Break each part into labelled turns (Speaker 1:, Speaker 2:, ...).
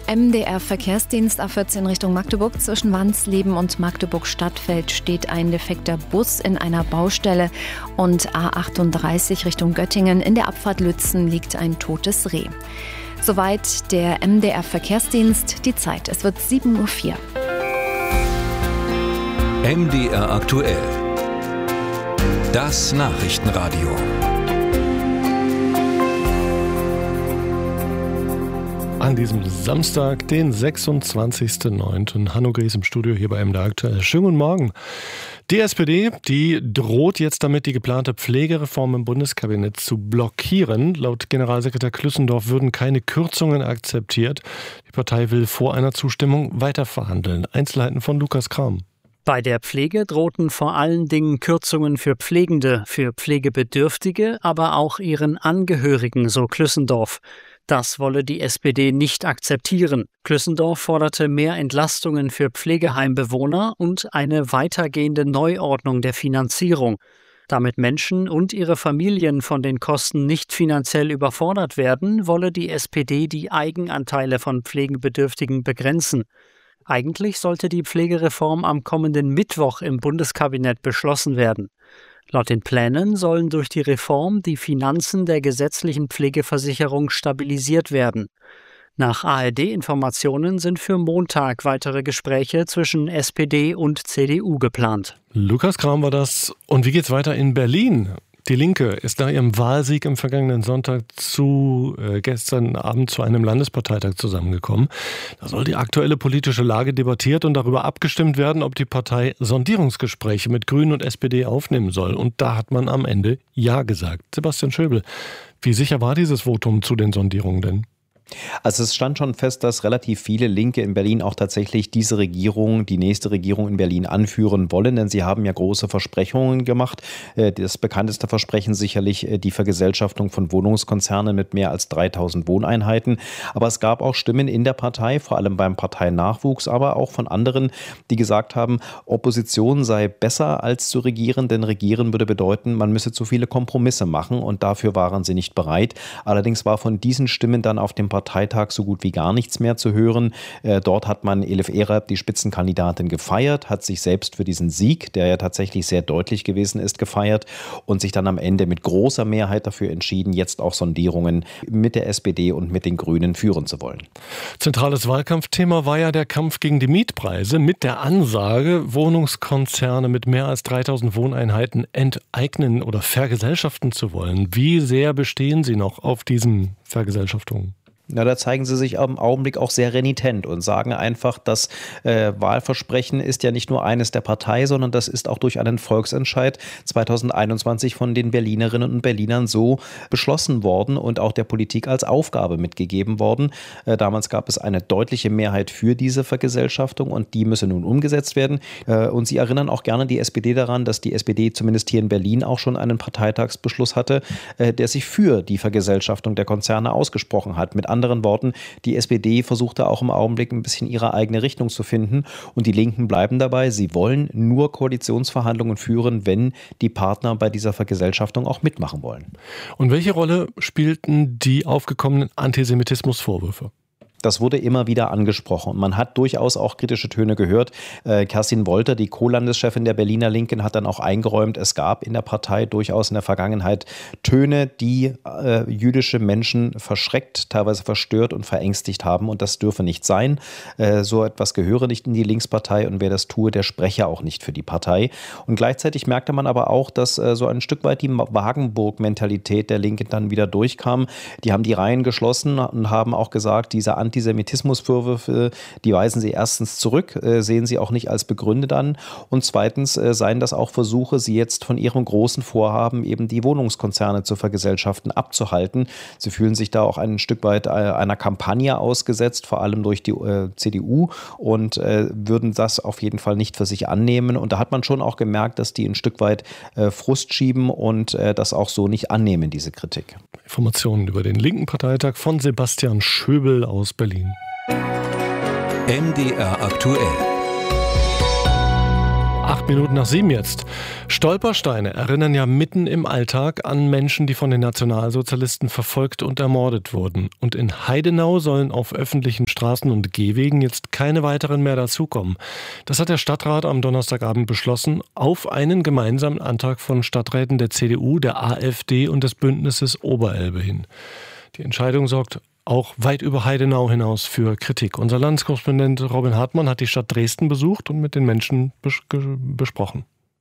Speaker 1: MDR-Verkehrsdienst A14 Richtung Magdeburg. Zwischen Wandsleben und Magdeburg-Stadtfeld steht ein defekter Bus in einer Baustelle. Und A38 Richtung Göttingen. In der Abfahrt Lützen liegt ein totes Reh. Soweit der MDR-Verkehrsdienst. Die Zeit, es wird 7:04 Uhr.
Speaker 2: MDR aktuell. Das Nachrichtenradio.
Speaker 3: An diesem Samstag, den 26.09. Hanno Gries im Studio hier bei MDR aktuell. Schönen guten Morgen. Die SPD, die droht jetzt damit, die geplante Pflegereform im Bundeskabinett zu blockieren. Laut Generalsekretär Klüssendorf würden keine Kürzungen akzeptiert. Die Partei will vor einer Zustimmung weiterverhandeln. Einzelheiten von Lukas Kram.
Speaker 4: Bei der Pflege drohten vor allen Dingen Kürzungen für Pflegende, für Pflegebedürftige, aber auch ihren Angehörigen, so Klüssendorf. Das wolle die SPD nicht akzeptieren. Klüssendorf forderte mehr Entlastungen für Pflegeheimbewohner und eine weitergehende Neuordnung der Finanzierung. Damit Menschen und ihre Familien von den Kosten nicht finanziell überfordert werden, wolle die SPD die Eigenanteile von Pflegebedürftigen begrenzen. Eigentlich sollte die Pflegereform am kommenden Mittwoch im Bundeskabinett beschlossen werden. Laut den Plänen sollen durch die Reform die Finanzen der gesetzlichen Pflegeversicherung stabilisiert werden. Nach ARD-Informationen sind für Montag weitere Gespräche zwischen SPD und CDU geplant.
Speaker 3: Lukas Kram war das. Und wie geht's weiter in Berlin? Die Linke ist nach ihrem Wahlsieg am vergangenen Sonntag gestern Abend zu einem Landesparteitag zusammengekommen. Da soll die aktuelle politische Lage debattiert und darüber abgestimmt werden, ob die Partei Sondierungsgespräche mit Grünen und SPD aufnehmen soll. Und da hat man am Ende Ja gesagt. Sebastian Schöbel, wie sicher war dieses Votum zu den Sondierungen denn?
Speaker 5: Also es stand schon fest, dass relativ viele Linke in Berlin auch tatsächlich diese Regierung, die nächste Regierung in Berlin anführen wollen, denn sie haben ja große Versprechungen gemacht. Das bekannteste Versprechen sicherlich die Vergesellschaftung von Wohnungskonzernen mit mehr als 3000 Wohneinheiten. Aber es gab auch Stimmen in der Partei, vor allem beim Parteinachwuchs, aber auch von anderen, die gesagt haben, Opposition sei besser als zu regieren, denn regieren würde bedeuten, man müsse zu viele Kompromisse machen und dafür waren sie nicht bereit. Allerdings war von diesen Stimmen dann auf dem Parteitag so gut wie gar nichts mehr zu hören. Dort hat man Elif Ereb, die Spitzenkandidatin, gefeiert, hat sich selbst für diesen Sieg, der ja tatsächlich sehr deutlich gewesen ist, gefeiert und sich dann am Ende mit großer Mehrheit dafür entschieden, jetzt auch Sondierungen mit der SPD und mit den Grünen führen zu wollen.
Speaker 3: Zentrales Wahlkampfthema war ja der Kampf gegen die Mietpreise mit der Ansage, Wohnungskonzerne mit mehr als 3000 Wohneinheiten enteignen oder vergesellschaften zu wollen. Wie sehr bestehen Sie noch auf diesen Vergesellschaftungen?
Speaker 5: Na, da zeigen sie sich im Augenblick auch sehr renitent und sagen einfach, das Wahlversprechen ist ja nicht nur eines der Partei, sondern das ist auch durch einen Volksentscheid 2021 von den Berlinerinnen und Berlinern so beschlossen worden und auch der Politik als Aufgabe mitgegeben worden. Damals gab es eine deutliche Mehrheit für diese Vergesellschaftung und die müsse nun umgesetzt werden. Und sie erinnern auch gerne die SPD daran, dass die SPD zumindest hier in Berlin auch schon einen Parteitagsbeschluss hatte, der sich für die Vergesellschaftung der Konzerne ausgesprochen hat. Mit anderen Worten, die SPD versucht da auch im Augenblick ein bisschen ihre eigene Richtung zu finden und die Linken bleiben dabei. Sie wollen nur Koalitionsverhandlungen führen, wenn die Partner bei dieser Vergesellschaftung auch mitmachen wollen.
Speaker 3: Und welche Rolle spielten die aufgekommenen Antisemitismusvorwürfe?
Speaker 5: Das wurde immer wieder angesprochen und man hat durchaus auch kritische Töne gehört. Kerstin Wolter, die Co-Landeschefin der Berliner Linken, hat dann auch eingeräumt, es gab in der Partei durchaus in der Vergangenheit Töne, die jüdische Menschen verschreckt, teilweise verstört und verängstigt haben und das dürfe nicht sein. So etwas gehöre nicht in die Linkspartei und wer das tue, der spreche auch nicht für die Partei. Und gleichzeitig merkte man aber auch, dass so ein Stück weit die Wagenburg-Mentalität der Linken dann wieder durchkam. Die haben die Reihen geschlossen und haben auch gesagt, diese Antisemitismusvorwürfe, die weisen sie erstens zurück, sehen sie auch nicht als begründet an und zweitens seien das auch Versuche, sie jetzt von ihrem großen Vorhaben, eben die Wohnungskonzerne zu vergesellschaften, abzuhalten. Sie fühlen sich da auch ein Stück weit einer Kampagne ausgesetzt, vor allem durch die CDU und würden das auf jeden Fall nicht für sich annehmen und da hat man schon auch gemerkt, dass die ein Stück weit Frust schieben und das auch so nicht annehmen, diese Kritik.
Speaker 3: Informationen über den linken Parteitag von Sebastian Schöbel aus Berlin.
Speaker 2: MDR aktuell.
Speaker 3: 7:08 jetzt. Stolpersteine erinnern ja mitten im Alltag an Menschen, die von den Nationalsozialisten verfolgt und ermordet wurden. Und in Heidenau sollen auf öffentlichen Straßen und Gehwegen jetzt keine weiteren mehr dazukommen. Das hat der Stadtrat am Donnerstagabend beschlossen, auf einen gemeinsamen Antrag von Stadträten der CDU, der AfD und des Bündnisses Oberelbe hin. Die Entscheidung sorgt auch weit über Heidenau hinaus für Kritik. Unser Landeskorrespondent Robin Hartmann hat die Stadt Dresden besucht und mit den Menschen besprochen.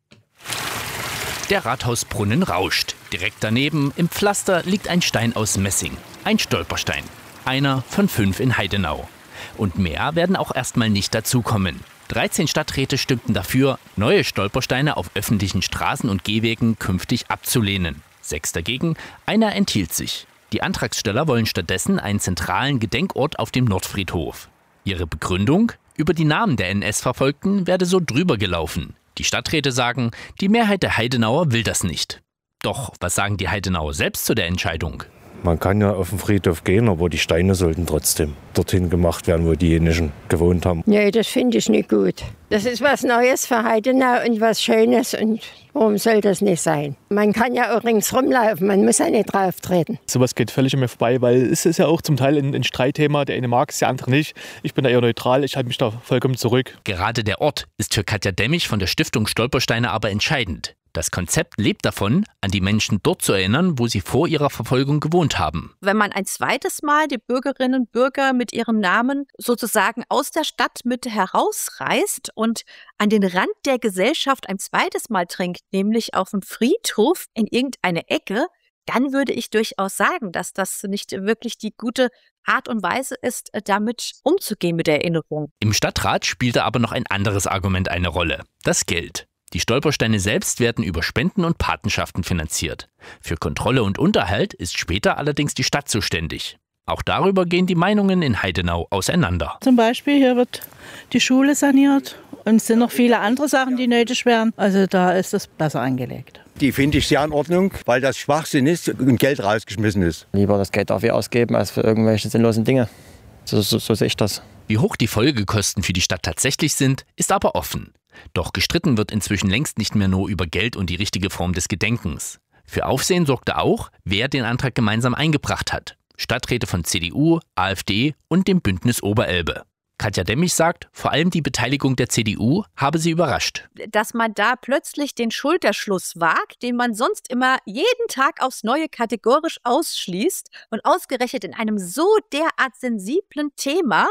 Speaker 6: Der Rathausbrunnen rauscht. Direkt daneben im Pflaster liegt ein Stein aus Messing. Ein Stolperstein. Einer von 5 in Heidenau. Und mehr werden auch erstmal nicht dazukommen. 13 Stadträte stimmten dafür, neue Stolpersteine auf öffentlichen Straßen und Gehwegen künftig abzulehnen. 6 dagegen, einer enthielt sich. Die Antragsteller wollen stattdessen einen zentralen Gedenkort auf dem Nordfriedhof. Ihre Begründung? Über die Namen der NS-Verfolgten werde so drüber gelaufen. Die Stadträte sagen, die Mehrheit der Heidenauer will das nicht. Doch, was sagen die Heidenauer selbst zu der Entscheidung?
Speaker 7: Man kann ja auf den Friedhof gehen, aber die Steine sollten trotzdem dorthin gemacht werden, wo diejenigen gewohnt haben.
Speaker 8: Nee, das finde ich nicht gut. Das ist was Neues für Heidenau und was Schönes. Und warum soll das nicht sein? Man kann ja auch ringsrum laufen, man muss ja nicht drauf treten.
Speaker 9: Sowas geht völlig an mir vorbei, weil es ist ja auch zum Teil ein Streitthema. Der eine mag es, der andere nicht. Ich bin da eher neutral, ich halte mich da vollkommen zurück.
Speaker 6: Gerade der Ort ist für Katja Demmich von der Stiftung Stolpersteine aber entscheidend. Das Konzept lebt davon, an die Menschen dort zu erinnern, wo sie vor ihrer Verfolgung gewohnt haben.
Speaker 10: Wenn man ein zweites Mal die Bürgerinnen und Bürger mit ihrem Namen sozusagen aus der Stadt mit herausreißt und an den Rand der Gesellschaft ein zweites Mal drängt, nämlich auf dem Friedhof in irgendeine Ecke, dann würde ich durchaus sagen, dass das nicht wirklich die gute Art und Weise ist, damit umzugehen mit der Erinnerung.
Speaker 6: Im Stadtrat spielte aber noch ein anderes Argument eine Rolle: das Geld. Die Stolpersteine selbst werden über Spenden und Patenschaften finanziert. Für Kontrolle und Unterhalt ist später allerdings die Stadt zuständig. Auch darüber gehen die Meinungen in Heidenau auseinander.
Speaker 11: Zum Beispiel hier wird die Schule saniert und es sind noch viele andere Sachen, die nötig wären. Also da ist es besser angelegt.
Speaker 12: Die finde ich sehr in Ordnung, weil das Schwachsinn ist und Geld rausgeschmissen ist.
Speaker 13: Lieber das Geld dafür ausgeben als für irgendwelche sinnlosen Dinge. So sehe ich das.
Speaker 6: Wie hoch die Folgekosten für die Stadt tatsächlich sind, ist aber offen. Doch gestritten wird inzwischen längst nicht mehr nur über Geld und die richtige Form des Gedenkens. Für Aufsehen sorgte auch, wer den Antrag gemeinsam eingebracht hat. Stadträte von CDU, AfD und dem Bündnis Oberelbe. Katja Demmich sagt, vor allem die Beteiligung der CDU habe sie überrascht.
Speaker 10: Dass man da plötzlich den Schulterschluss wagt, den man sonst immer jeden Tag aufs Neue kategorisch ausschließt und ausgerechnet in einem so derart sensiblen Thema,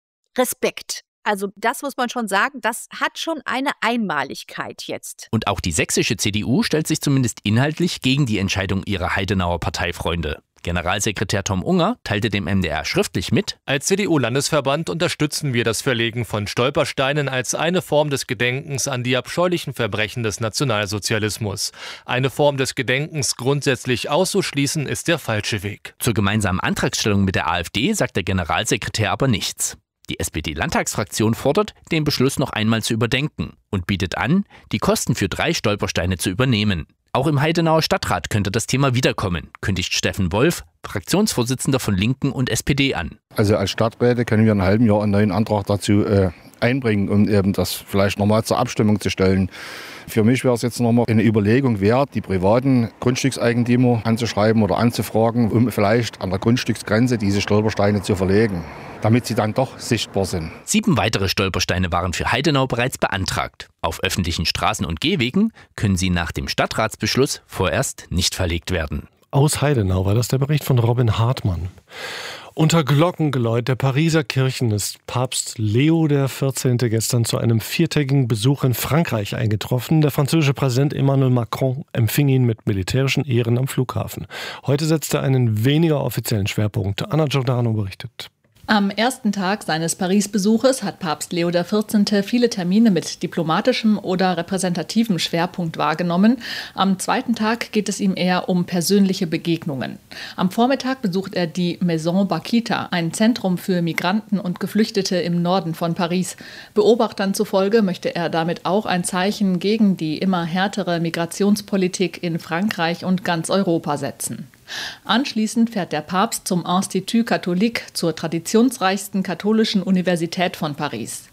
Speaker 10: Respekt. Also das muss man schon sagen, das hat schon eine Einmaligkeit jetzt.
Speaker 6: Und auch die sächsische CDU stellt sich zumindest inhaltlich gegen die Entscheidung ihrer Heidenauer Parteifreunde. Generalsekretär Tom Unger teilte dem MDR schriftlich mit:
Speaker 14: Als CDU-Landesverband unterstützen wir das Verlegen von Stolpersteinen als eine Form des Gedenkens an die abscheulichen Verbrechen des Nationalsozialismus. Eine Form des Gedenkens grundsätzlich auszuschließen, ist der falsche Weg.
Speaker 6: Zur gemeinsamen Antragstellung mit der AfD sagt der Generalsekretär aber nichts. Die SPD-Landtagsfraktion fordert, den Beschluss noch einmal zu überdenken und bietet an, die Kosten für 3 Stolpersteine zu übernehmen. Auch im Heidenauer Stadtrat könnte das Thema wiederkommen, kündigt Steffen Wolf, Fraktionsvorsitzender von Linken und SPD, an.
Speaker 7: Also als Stadträte können wir in einem halben Jahr einen neuen Antrag dazu einbringen, um eben das vielleicht nochmal zur Abstimmung zu stellen. Für mich wäre es jetzt nochmal eine Überlegung wert, die privaten Grundstückseigentümer anzuschreiben oder anzufragen, um vielleicht an der Grundstücksgrenze diese Stolpersteine zu verlegen, damit sie dann doch sichtbar sind.
Speaker 6: 7 weitere Stolpersteine waren für Heidenau bereits beantragt. Auf öffentlichen Straßen und Gehwegen können sie nach dem Stadtratsbeschluss vorerst nicht verlegt werden.
Speaker 3: Aus Heidenau war das der Bericht von Robin Hartmann. Unter Glockengeläut der Pariser Kirchen ist Papst Leo XIV. Gestern zu einem 4-tägigen Besuch in Frankreich eingetroffen. Der französische Präsident Emmanuel Macron empfing ihn mit militärischen Ehren am Flughafen. Heute setzt er einen weniger offiziellen Schwerpunkt. Anna Giordano berichtet.
Speaker 15: Am ersten Tag seines Paris-Besuches hat Papst Leo XIV. Viele Termine mit diplomatischem oder repräsentativem Schwerpunkt wahrgenommen. Am zweiten Tag geht es ihm eher um persönliche Begegnungen. Am Vormittag besucht er die Maison Bakita, ein Zentrum für Migranten und Geflüchtete im Norden von Paris. Beobachtern zufolge möchte er damit auch ein Zeichen gegen die immer härtere Migrationspolitik in Frankreich und ganz Europa setzen. Anschließend fährt der Papst zum Institut Catholique, zur traditionsreichsten katholischen Universität von Paris.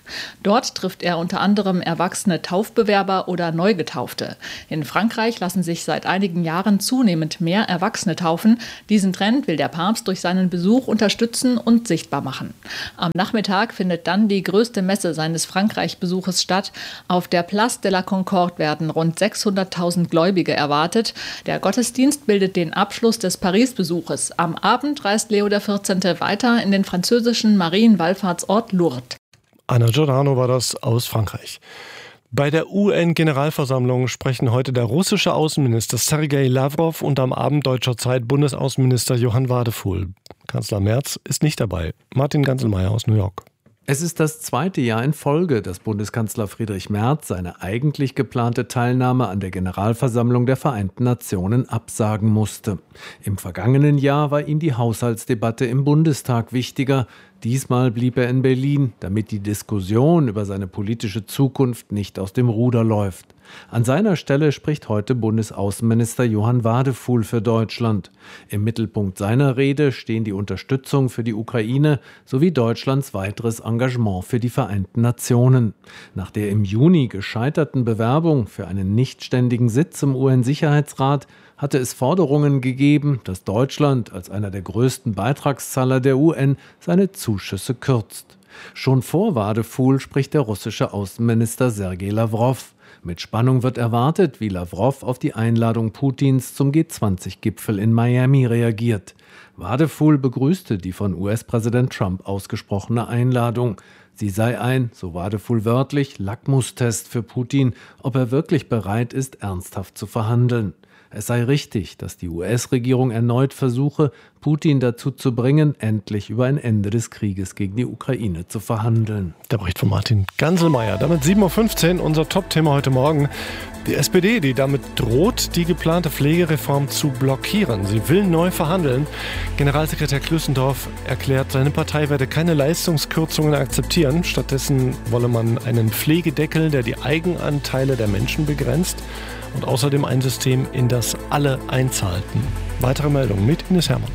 Speaker 15: Dort trifft er unter anderem erwachsene Taufbewerber oder Neugetaufte. In Frankreich lassen sich seit einigen Jahren zunehmend mehr Erwachsene taufen. Diesen Trend will der Papst durch seinen Besuch unterstützen und sichtbar machen. Am Nachmittag findet dann die größte Messe seines Frankreich-Besuches statt. Auf der Place de la Concorde werden rund 600.000 Gläubige erwartet. Der Gottesdienst bildet den Abschluss des Paris-Besuches. Am Abend reist Leo XIV. Weiter in den französischen Marienwallfahrtsort Lourdes.
Speaker 3: Anna Giordano war das aus Frankreich. Bei der UN-Generalversammlung sprechen heute der russische Außenminister Sergei Lavrov und am Abend deutscher Zeit Bundesaußenminister Johann Wadefuhl. Kanzler Merz ist nicht dabei. Martin Ganselmeier aus New York.
Speaker 16: Es ist das zweite Jahr in Folge, dass Bundeskanzler Friedrich Merz seine eigentlich geplante Teilnahme an der Generalversammlung der Vereinten Nationen absagen musste. Im vergangenen Jahr war ihm die Haushaltsdebatte im Bundestag wichtiger. Diesmal blieb er in Berlin, damit die Diskussion über seine politische Zukunft nicht aus dem Ruder läuft. An seiner Stelle spricht heute Bundesaußenminister Johann Wadefuhl für Deutschland. Im Mittelpunkt seiner Rede stehen die Unterstützung für die Ukraine sowie Deutschlands weiteres Engagement für die Vereinten Nationen. Nach der im Juni gescheiterten Bewerbung für einen nichtständigen Sitz im UN-Sicherheitsrat hatte es Forderungen gegeben, dass Deutschland als einer der größten Beitragszahler der UN seine Zuschüsse kürzt. Schon vor Wadefuhl spricht der russische Außenminister Sergei Lavrov. Mit Spannung wird erwartet, wie Lavrov auf die Einladung Putins zum G20-Gipfel in Miami reagiert. Wadefuhl begrüßte die von US-Präsident Trump ausgesprochene Einladung. Sie sei ein, so Wadefuhl wörtlich, Lackmustest für Putin, ob er wirklich bereit ist, ernsthaft zu verhandeln. Es sei richtig, dass die US-Regierung erneut versuche, Putin dazu zu bringen, endlich über ein Ende des Krieges gegen die Ukraine zu verhandeln.
Speaker 3: Der Bericht von Martin Ganselmeier. Damit 7.15 Uhr unser Top-Thema heute Morgen. Die SPD, die damit droht, die geplante Pflegereform zu blockieren. Sie will neu verhandeln. Generalsekretär Klüssendorf erklärt, seine Partei werde keine Leistungskürzungen akzeptieren. Stattdessen wolle man einen Pflegedeckel, der die Eigenanteile der Menschen begrenzt. Und außerdem ein System, in das alle einzahlten. Weitere Meldungen mit Ines Hermann.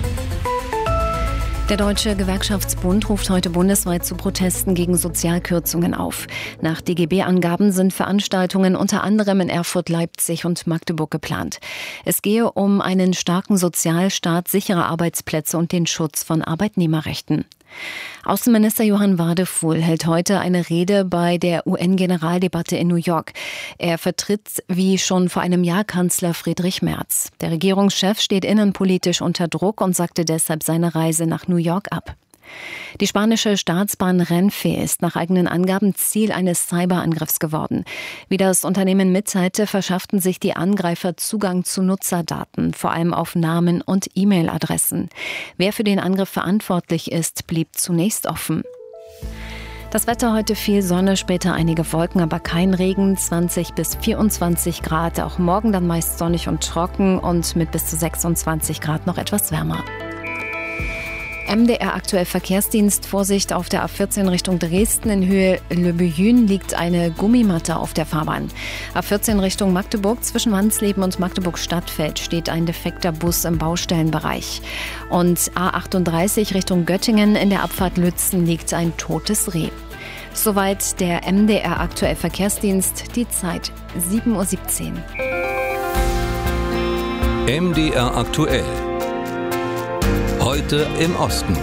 Speaker 1: Der Deutsche Gewerkschaftsbund ruft heute bundesweit zu Protesten gegen Sozialkürzungen auf. Nach DGB-Angaben sind Veranstaltungen unter anderem in Erfurt, Leipzig und Magdeburg geplant. Es gehe um einen starken Sozialstaat, sichere Arbeitsplätze und den Schutz von Arbeitnehmerrechten. Außenminister Johann Wadefuhl hält heute eine Rede bei der UN-Generaldebatte in New York. Er vertritt wie schon vor einem Jahr Kanzler Friedrich Merz. Der Regierungschef steht innenpolitisch unter Druck und sagte deshalb seine Reise nach New York ab. Die spanische Staatsbahn Renfe ist nach eigenen Angaben Ziel eines Cyberangriffs geworden. Wie das Unternehmen mitteilte, verschafften sich die Angreifer Zugang zu Nutzerdaten, vor allem auf Namen und E-Mail-Adressen. Wer für den Angriff verantwortlich ist, blieb zunächst offen. Das Wetter heute: viel Sonne, später einige Wolken, aber kein Regen, 20 bis 24 Grad. Auch morgen dann meist sonnig und trocken und mit bis zu 26 Grad noch etwas wärmer. MDR aktuell Verkehrsdienst. Vorsicht auf der A14 Richtung Dresden. In Höhe Le Buyün liegt eine Gummimatte auf der Fahrbahn. A14 Richtung Magdeburg. Zwischen Wandsleben und Magdeburg Stadtfeld steht ein defekter Bus im Baustellenbereich. Und A38 Richtung Göttingen. In der Abfahrt Lützen liegt ein totes Reh. Soweit der MDR aktuell Verkehrsdienst. Die Zeit 7.17 Uhr.
Speaker 2: MDR aktuell. Heute im Osten.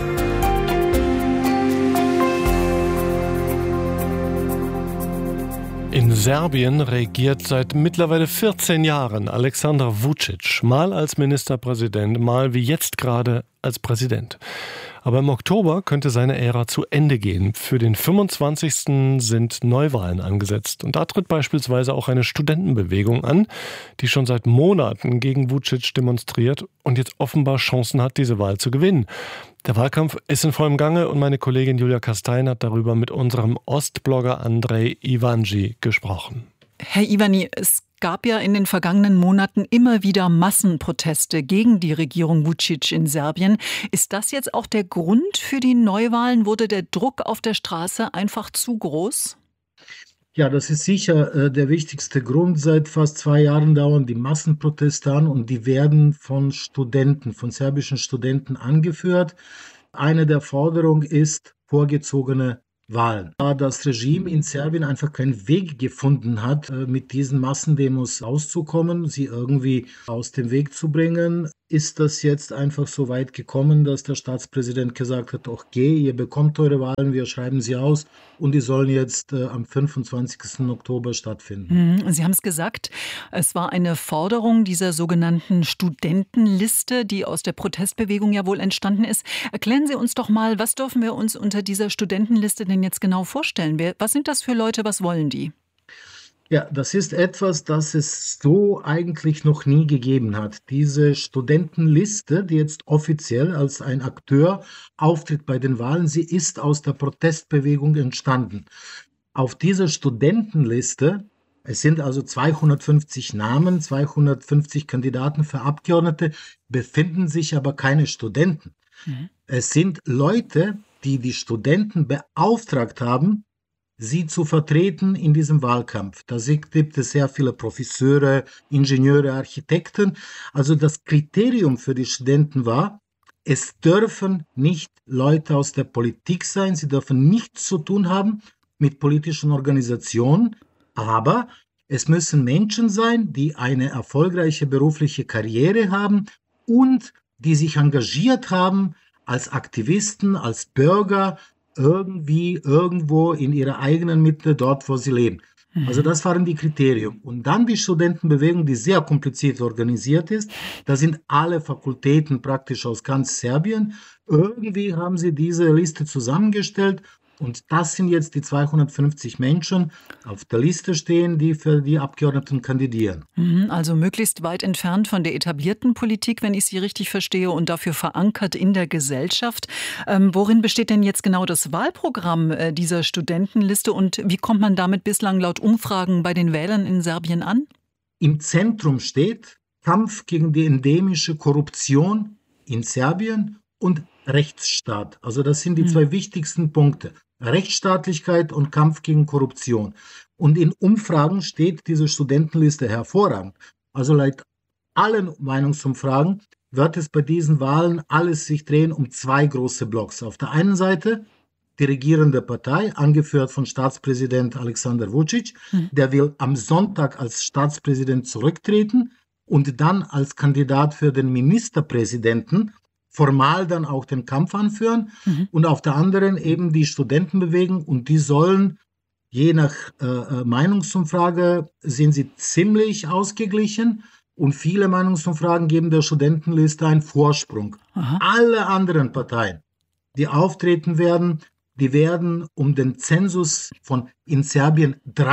Speaker 3: In Serbien regiert seit mittlerweile 14 Jahren Aleksandar Vučić, mal als Ministerpräsident, mal wie jetzt gerade als Präsident. Aber im Oktober könnte seine Ära zu Ende gehen. Für den 25. sind Neuwahlen angesetzt. Und da tritt beispielsweise auch eine Studentenbewegung an, die schon seit Monaten gegen Vučić demonstriert und jetzt offenbar Chancen hat, diese Wahl zu gewinnen. Der Wahlkampf ist in vollem Gange und meine Kollegin Julia Kastein hat darüber mit unserem Ostblogger Andrej Ivanji gesprochen.
Speaker 17: Herr Ivani, es gab ja in den vergangenen Monaten immer wieder Massenproteste gegen die Regierung Vučić in Serbien. Ist das jetzt auch der Grund für die Neuwahlen? Wurde der Druck auf der Straße einfach zu groß?
Speaker 18: Ja, das ist sicher der wichtigste Grund. Seit fast 2 Jahren dauern die Massenproteste an und die werden von Studenten, von serbischen Studenten angeführt. Eine der Forderungen ist vorgezogene Wahlen. Da das Regime in Serbien einfach keinen Weg gefunden hat, mit diesen Massendemos auszukommen, sie irgendwie aus dem Weg zu bringen, ist das jetzt einfach so weit gekommen, dass der Staatspräsident gesagt hat, okay, ihr bekommt eure Wahlen, wir schreiben sie aus und die sollen jetzt am 25. Oktober stattfinden.
Speaker 17: Sie haben es gesagt, es war eine Forderung dieser sogenannten Studentenliste, die aus der Protestbewegung ja wohl entstanden ist. Erklären Sie uns doch mal, was dürfen wir uns unter dieser Studentenliste denn jetzt genau vorstellen? Was sind das für Leute, was wollen die?
Speaker 18: Ja, das ist etwas, das es so eigentlich noch nie gegeben hat. Diese Studentenliste, die jetzt offiziell als ein Akteur auftritt bei den Wahlen, sie ist aus der Protestbewegung entstanden. Auf dieser Studentenliste, es sind also 250 Namen, 250 Kandidaten für Abgeordnete, befinden sich aber keine Studenten. Es sind Leute, die die Studenten beauftragt haben, sie zu vertreten in diesem Wahlkampf. Da gibt es sehr viele Professoren, Ingenieure, Architekten. Also das Kriterium für die Studenten war, es dürfen nicht Leute aus der Politik sein, sie dürfen nichts zu tun haben mit politischen Organisationen, aber es müssen Menschen sein, die eine erfolgreiche berufliche Karriere haben und die sich engagiert haben als Aktivisten, als Bürger, irgendwie irgendwo in ihrer eigenen Mitte, dort wo sie leben. Also das waren die Kriterien. Und dann die Studentenbewegung, die sehr kompliziert organisiert ist. Da sind alle Fakultäten praktisch aus ganz Serbien. Irgendwie haben sie diese Liste zusammengestellt. Und das sind jetzt die 250 Menschen auf der Liste stehen, die für die Abgeordneten kandidieren.
Speaker 17: Also möglichst weit entfernt von der etablierten Politik, wenn ich Sie richtig verstehe, und dafür verankert in der Gesellschaft. Worin besteht denn jetzt genau das Wahlprogramm dieser Studentenliste und wie kommt man damit bislang laut Umfragen bei den Wählern in Serbien an?
Speaker 18: Im Zentrum steht Kampf gegen die endemische Korruption in Serbien und Rechtsstaat. Also das sind die zwei wichtigsten Punkte. Rechtsstaatlichkeit und Kampf gegen Korruption. Und in Umfragen steht diese Studentenliste hervorragend. Also laut allen Meinungsumfragen wird es bei diesen Wahlen alles sich drehen um zwei große Blocks. Auf der einen Seite die regierende Partei, angeführt von Staatspräsident Aleksandar Vučić, der will am Sonntag als Staatspräsident zurücktreten und dann als Kandidat für den Ministerpräsidenten formal dann auch den Kampf anführen und auf der anderen eben die Studentenbewegung und die sollen, je nach Meinungsumfrage, sind sie ziemlich ausgeglichen und viele Meinungsumfragen geben der Studentenliste einen Vorsprung. Alle anderen Parteien, die auftreten werden, die werden um den Zensus von in Serbien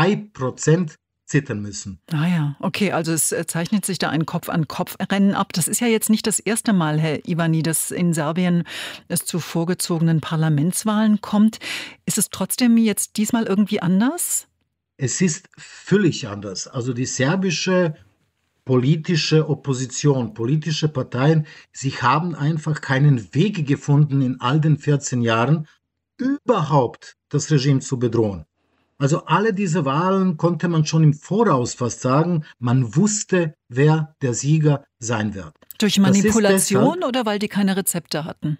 Speaker 18: 3% zittern müssen.
Speaker 17: Ah ja, okay, also es zeichnet sich da ein Kopf-an-Kopf-Rennen ab. Das ist ja jetzt nicht das erste Mal, Herr Ivani, dass in Serbien es zu vorgezogenen Parlamentswahlen kommt. Ist es trotzdem jetzt diesmal irgendwie anders?
Speaker 18: Es ist völlig anders. Also die serbische politische Opposition, politische Parteien, sie haben einfach keinen Weg gefunden, in all den 14 Jahren überhaupt das Regime zu bedrohen. Also alle diese Wahlen konnte man schon im Voraus fast sagen, man wusste, wer der Sieger sein wird.
Speaker 17: Durch Manipulation oder weil die keine Rezepte hatten?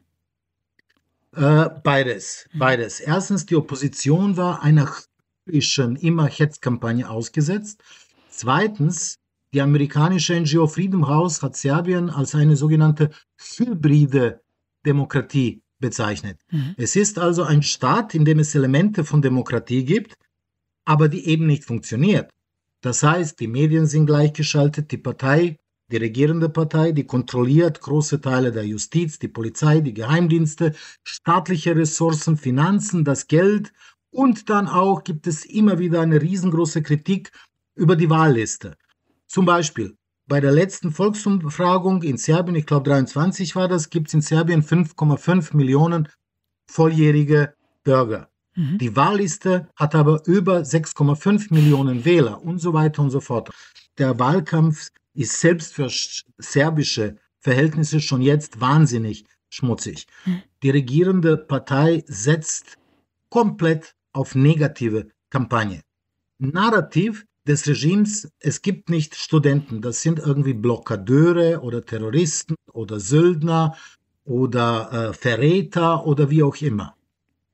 Speaker 18: Beides. Erstens, die Opposition war einer immer Hetzkampagne ausgesetzt. Zweitens, die amerikanische NGO Freedom House hat Serbien als eine sogenannte hybride Demokratie bezeichnet. Es ist also ein Staat, in dem es Elemente von Demokratie gibt, aber die eben nicht funktioniert. Das heißt, die Medien sind gleichgeschaltet, die Partei, die regierende Partei, die kontrolliert große Teile der Justiz, die Polizei, die Geheimdienste, staatliche Ressourcen, Finanzen, das Geld und dann auch gibt es immer wieder eine riesengroße Kritik über die Wahlliste. Zum Beispiel bei der letzten Volksumfragung in Serbien, ich glaube 23 war das, gibt es in Serbien 5,5 Millionen volljährige Bürger. Die Wahlliste hat aber über 6,5 Millionen Wähler und so weiter und so fort. Der Wahlkampf ist selbst für serbische Verhältnisse schon jetzt wahnsinnig schmutzig. Die regierende Partei setzt komplett auf negative Kampagne. Narrativ des Regimes, es gibt nicht Studenten, das sind irgendwie Blockadeure oder Terroristen oder Söldner oder Verräter oder wie auch immer.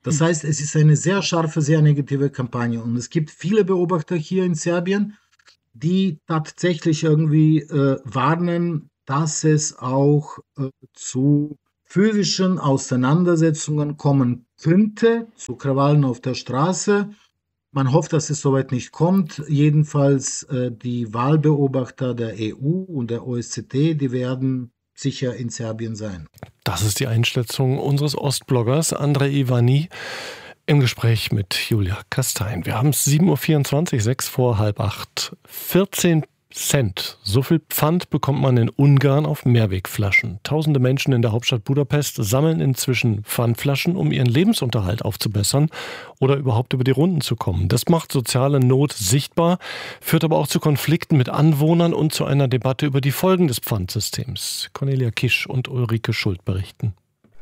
Speaker 18: Das heißt, es ist eine sehr scharfe, sehr negative Kampagne. Und es gibt viele Beobachter hier in Serbien, die tatsächlich irgendwie warnen, dass es auch zu physischen Auseinandersetzungen kommen könnte, zu Krawallen auf der Straße. Man hofft, dass es soweit nicht kommt. Jedenfalls die Wahlbeobachter der EU und der OSZE, die werden sicher in Serbien sein.
Speaker 3: Das ist die Einschätzung unseres Ostbloggers Andrei Ivani im Gespräch mit Julia Kastein. Wir haben es 7.24 Uhr, 6 vor halb 8. 14 Cent. So viel Pfand bekommt man in Ungarn auf Mehrwegflaschen. Tausende Menschen in der Hauptstadt Budapest sammeln inzwischen Pfandflaschen, um ihren Lebensunterhalt aufzubessern oder überhaupt über die Runden zu kommen. Das macht soziale Not sichtbar, führt aber auch zu Konflikten mit Anwohnern und zu einer Debatte über die Folgen des Pfandsystems. Cornelia Kisch und Ulrike Schult berichten.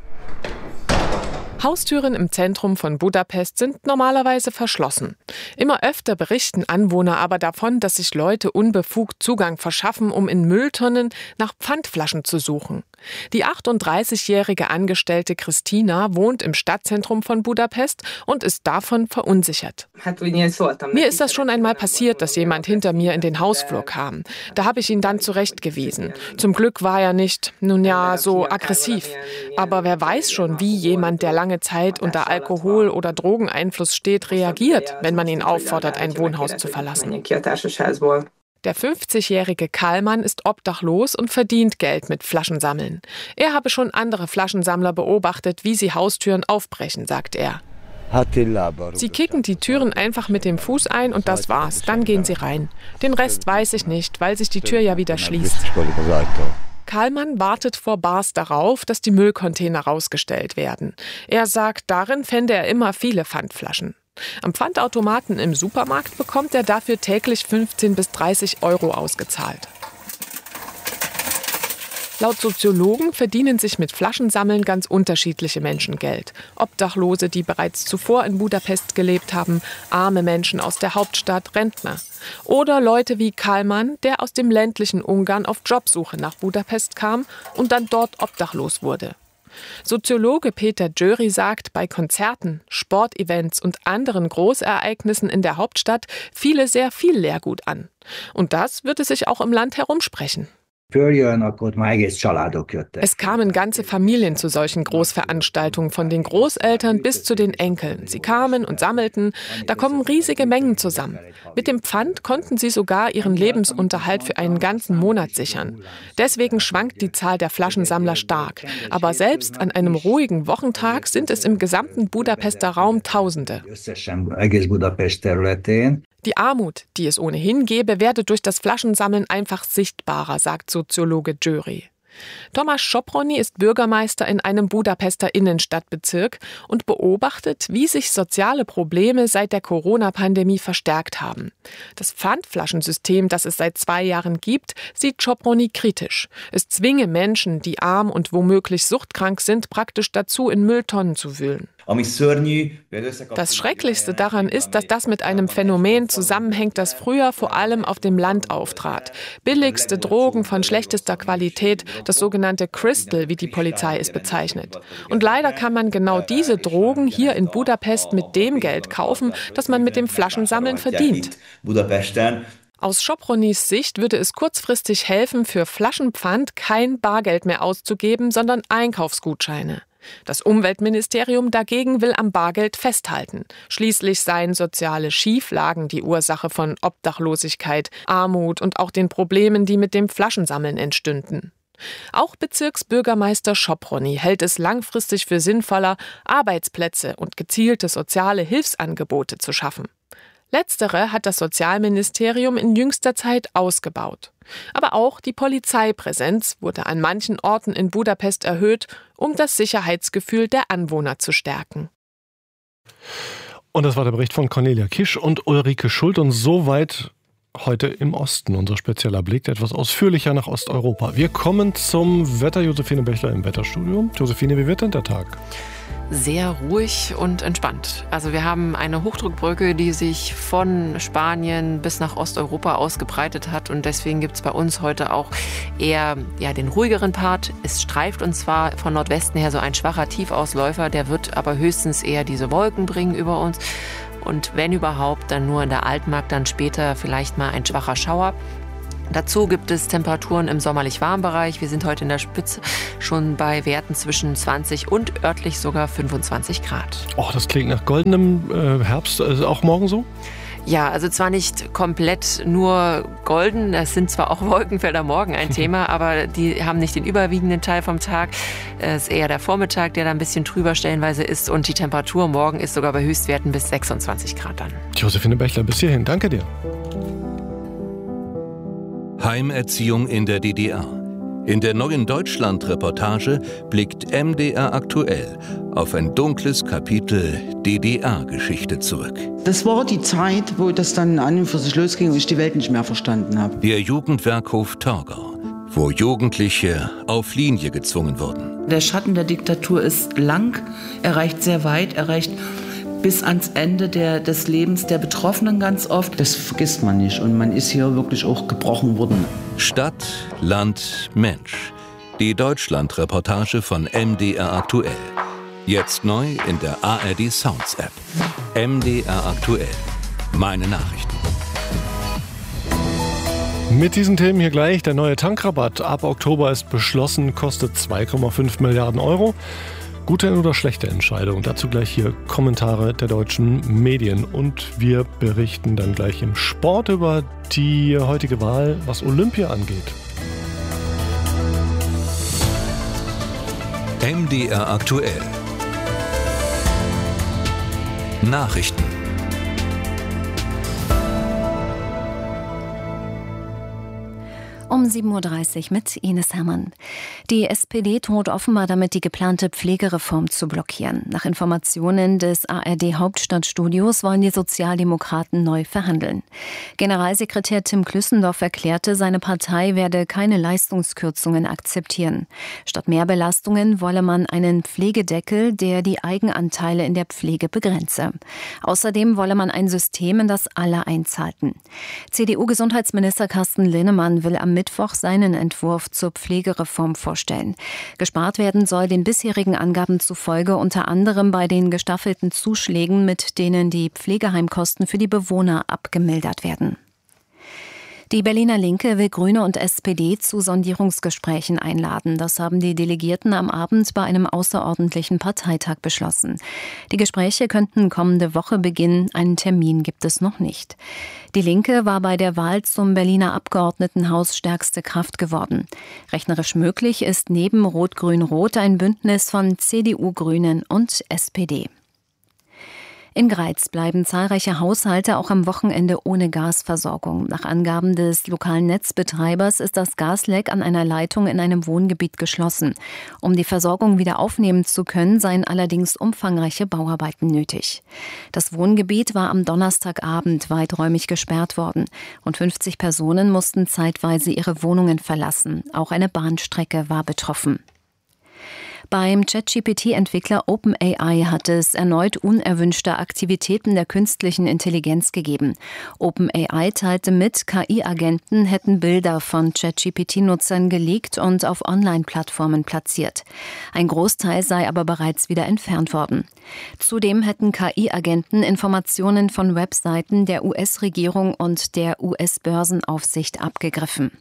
Speaker 19: Haustüren im Zentrum von Budapest sind normalerweise verschlossen. Immer öfter berichten Anwohner aber davon, dass sich Leute unbefugt Zugang verschaffen, um in Mülltonnen nach Pfandflaschen zu suchen. Die 38-jährige Angestellte Christina wohnt im Stadtzentrum von Budapest und ist davon verunsichert. Mir ist das schon einmal passiert, dass jemand hinter mir in den Hausflur kam. Da habe ich ihn dann zurechtgewiesen. Zum Glück war er nicht, so aggressiv. Aber wer weiß schon, wie jemand, der lange Zeit unter Alkohol- oder Drogeneinfluss steht, reagiert, wenn man ihn auffordert, ein Wohnhaus zu verlassen. Der 50-jährige Kalman ist obdachlos und verdient Geld mit Flaschensammeln. Er habe schon andere Flaschensammler beobachtet, wie sie Haustüren aufbrechen, sagt er. Sie kicken die Türen einfach mit dem Fuß ein und das war's. Dann gehen sie rein. Den Rest weiß ich nicht, weil sich die Tür ja wieder schließt. Kalman wartet vor Bars darauf, dass die Müllcontainer rausgestellt werden. Er sagt, darin fände er immer viele Pfandflaschen. Am Pfandautomaten im Supermarkt bekommt er dafür täglich 15 bis 30 Euro ausgezahlt. Laut Soziologen verdienen sich mit Flaschensammeln ganz unterschiedliche Menschen Geld. Obdachlose, die bereits zuvor in Budapest gelebt haben, arme Menschen aus der Hauptstadt, Rentner. Oder Leute wie Kalman, der aus dem ländlichen Ungarn auf Jobsuche nach Budapest kam und dann dort obdachlos wurde. Soziologe Peter Győri sagt, bei Konzerten, Sportevents und anderen Großereignissen in der Hauptstadt fiele sehr viel Leergut an. Und das würde sich auch im Land herumsprechen. Es kamen ganze Familien zu solchen Großveranstaltungen, von den Großeltern bis zu den Enkeln. Sie kamen und sammelten, da kommen riesige Mengen zusammen. Mit dem Pfand konnten sie sogar ihren Lebensunterhalt für einen ganzen Monat sichern. Deswegen schwankt die Zahl der Flaschensammler stark. Aber selbst an einem ruhigen Wochentag sind es im gesamten Budapester Raum Tausende. Die Armut, die es ohnehin gäbe, werde durch das Flaschensammeln einfach sichtbarer, sagt Soziologe Győri. Tomasz Soproni ist Bürgermeister in einem Budapester Innenstadtbezirk und beobachtet, wie sich soziale Probleme seit der Corona-Pandemie verstärkt haben. Das Pfandflaschensystem, das es seit 2 Jahren gibt, sieht Soproni kritisch. Es zwinge Menschen, die arm und womöglich suchtkrank sind, praktisch dazu, in Mülltonnen zu wühlen. Das Schrecklichste daran ist, dass das mit einem Phänomen zusammenhängt, das früher vor allem auf dem Land auftrat. Billigste Drogen von schlechtester Qualität, das sogenannte Crystal, wie die Polizei es bezeichnet. Und leider kann man genau diese Drogen hier in Budapest mit dem Geld kaufen, das man mit dem Flaschensammeln verdient. Aus Sopronis Sicht würde es kurzfristig helfen, für Flaschenpfand kein Bargeld mehr auszugeben, sondern Einkaufsgutscheine. Das Umweltministerium dagegen will am Bargeld festhalten. Schließlich seien soziale Schieflagen die Ursache von Obdachlosigkeit, Armut und auch den Problemen, die mit dem Flaschensammeln entstünden. Auch Bezirksbürgermeister Soproni hält es langfristig für sinnvoller, Arbeitsplätze und gezielte soziale Hilfsangebote zu schaffen. Letztere hat das Sozialministerium in jüngster Zeit ausgebaut. Aber auch die Polizeipräsenz wurde an manchen Orten in Budapest erhöht, um das Sicherheitsgefühl der Anwohner zu stärken.
Speaker 3: Und das war der Bericht von Cornelia Kisch und Ulrike Schult. Und soweit heute im Osten. Unser spezieller Blick etwas ausführlicher nach Osteuropa. Wir kommen zum Wetter. Josephine Bechler im Wetterstudio. Josephine, wie wird denn der Tag?
Speaker 19: sehr ruhig und entspannt. Also wir haben eine Hochdruckbrücke, die sich von Spanien bis nach Osteuropa ausgebreitet hat und deswegen gibt es bei uns heute auch eher den ruhigeren Part. Es streift uns zwar von Nordwesten her so ein schwacher Tiefausläufer, der wird aber höchstens eher diese Wolken bringen über uns und wenn überhaupt, dann nur in der Altmark, dann später vielleicht mal ein schwacher Schauer. Dazu gibt es Temperaturen im sommerlich warmen Bereich. Wir sind heute in der Spitze schon bei Werten zwischen 20 und örtlich sogar 25 Grad.
Speaker 3: Och, das klingt nach goldenem Herbst. Also auch morgen so?
Speaker 19: Ja, also zwar nicht komplett nur golden, es sind zwar auch Wolkenfelder morgen ein Thema, aber die haben nicht den überwiegenden Teil vom Tag. Es ist eher der Vormittag, der da ein bisschen trüber stellenweise ist und die Temperatur morgen ist sogar bei Höchstwerten bis 26 Grad dann.
Speaker 3: Josephine Bechler, bis hierhin. Danke dir.
Speaker 2: Heimerziehung in der DDR. In der neuen Deutschland-Reportage blickt MDR aktuell auf ein dunkles Kapitel DDR-Geschichte zurück.
Speaker 20: Das war die Zeit, wo das dann an und für sich losging und ich die Welt nicht mehr verstanden habe.
Speaker 2: Der Jugendwerkhof Torgau, wo Jugendliche auf Linie gezwungen wurden.
Speaker 21: Der Schatten der Diktatur ist lang, er reicht sehr weit, er reicht bis ans Ende des Lebens der Betroffenen ganz oft.
Speaker 20: Das vergisst man nicht und man ist hier wirklich auch gebrochen worden.
Speaker 2: Stadt, Land, Mensch. Die Deutschland-Reportage von MDR aktuell. Jetzt neu in der ARD Sounds App. MDR aktuell. Meine Nachrichten.
Speaker 3: Mit diesen Themen hier gleich. Der neue Tankrabatt ab Oktober ist beschlossen, kostet 2,5 Milliarden Euro. Gute oder schlechte Entscheidung? Dazu gleich hier Kommentare der deutschen Medien. Und wir berichten dann gleich im Sport über die heutige Wahl, was Olympia angeht.
Speaker 2: MDR aktuell. Nachrichten.
Speaker 1: Um 7.30 Uhr mit Ines Herrmann. Die SPD droht offenbar damit, die geplante Pflegereform zu blockieren. Nach Informationen des ARD-Hauptstadtstudios wollen die Sozialdemokraten neu verhandeln. Generalsekretär Tim Klüssendorf erklärte, seine Partei werde keine Leistungskürzungen akzeptieren. Statt mehr Belastungen wolle man einen Pflegedeckel, der die Eigenanteile in der Pflege begrenze. Außerdem wolle man ein System, in das alle einzahlten. CDU-Gesundheitsminister Carsten Linnemann will am Mittwoch seinen Entwurf zur Pflegereform vorstellen. Gespart werden soll den bisherigen Angaben zufolge unter anderem bei den gestaffelten Zuschlägen, mit denen die Pflegeheimkosten für die Bewohner abgemildert werden. Die Berliner Linke will Grüne und SPD zu Sondierungsgesprächen einladen. Das haben die Delegierten am Abend bei einem außerordentlichen Parteitag beschlossen. Die Gespräche könnten kommende Woche beginnen. Einen Termin gibt es noch nicht. Die Linke war bei der Wahl zum Berliner Abgeordnetenhaus stärkste Kraft geworden. Rechnerisch möglich ist neben Rot-Grün-Rot ein Bündnis von CDU, Grünen und SPD. In Greiz bleiben zahlreiche Haushalte auch am Wochenende ohne Gasversorgung. Nach Angaben des lokalen Netzbetreibers ist das Gasleck an einer Leitung in einem Wohngebiet geschlossen. Um die Versorgung wieder aufnehmen zu können, seien allerdings umfangreiche Bauarbeiten nötig. Das Wohngebiet war am Donnerstagabend weiträumig gesperrt worden. Rund 50 Personen mussten zeitweise ihre Wohnungen verlassen. Auch eine Bahnstrecke war betroffen. Beim ChatGPT-Entwickler OpenAI hat es erneut unerwünschte Aktivitäten der künstlichen Intelligenz gegeben. OpenAI teilte mit, KI-Agenten hätten Bilder von ChatGPT-Nutzern geleakt und auf Online-Plattformen platziert. Ein Großteil sei aber bereits wieder entfernt worden. Zudem hätten KI-Agenten Informationen von Webseiten der US-Regierung und der US-Börsenaufsicht abgegriffen.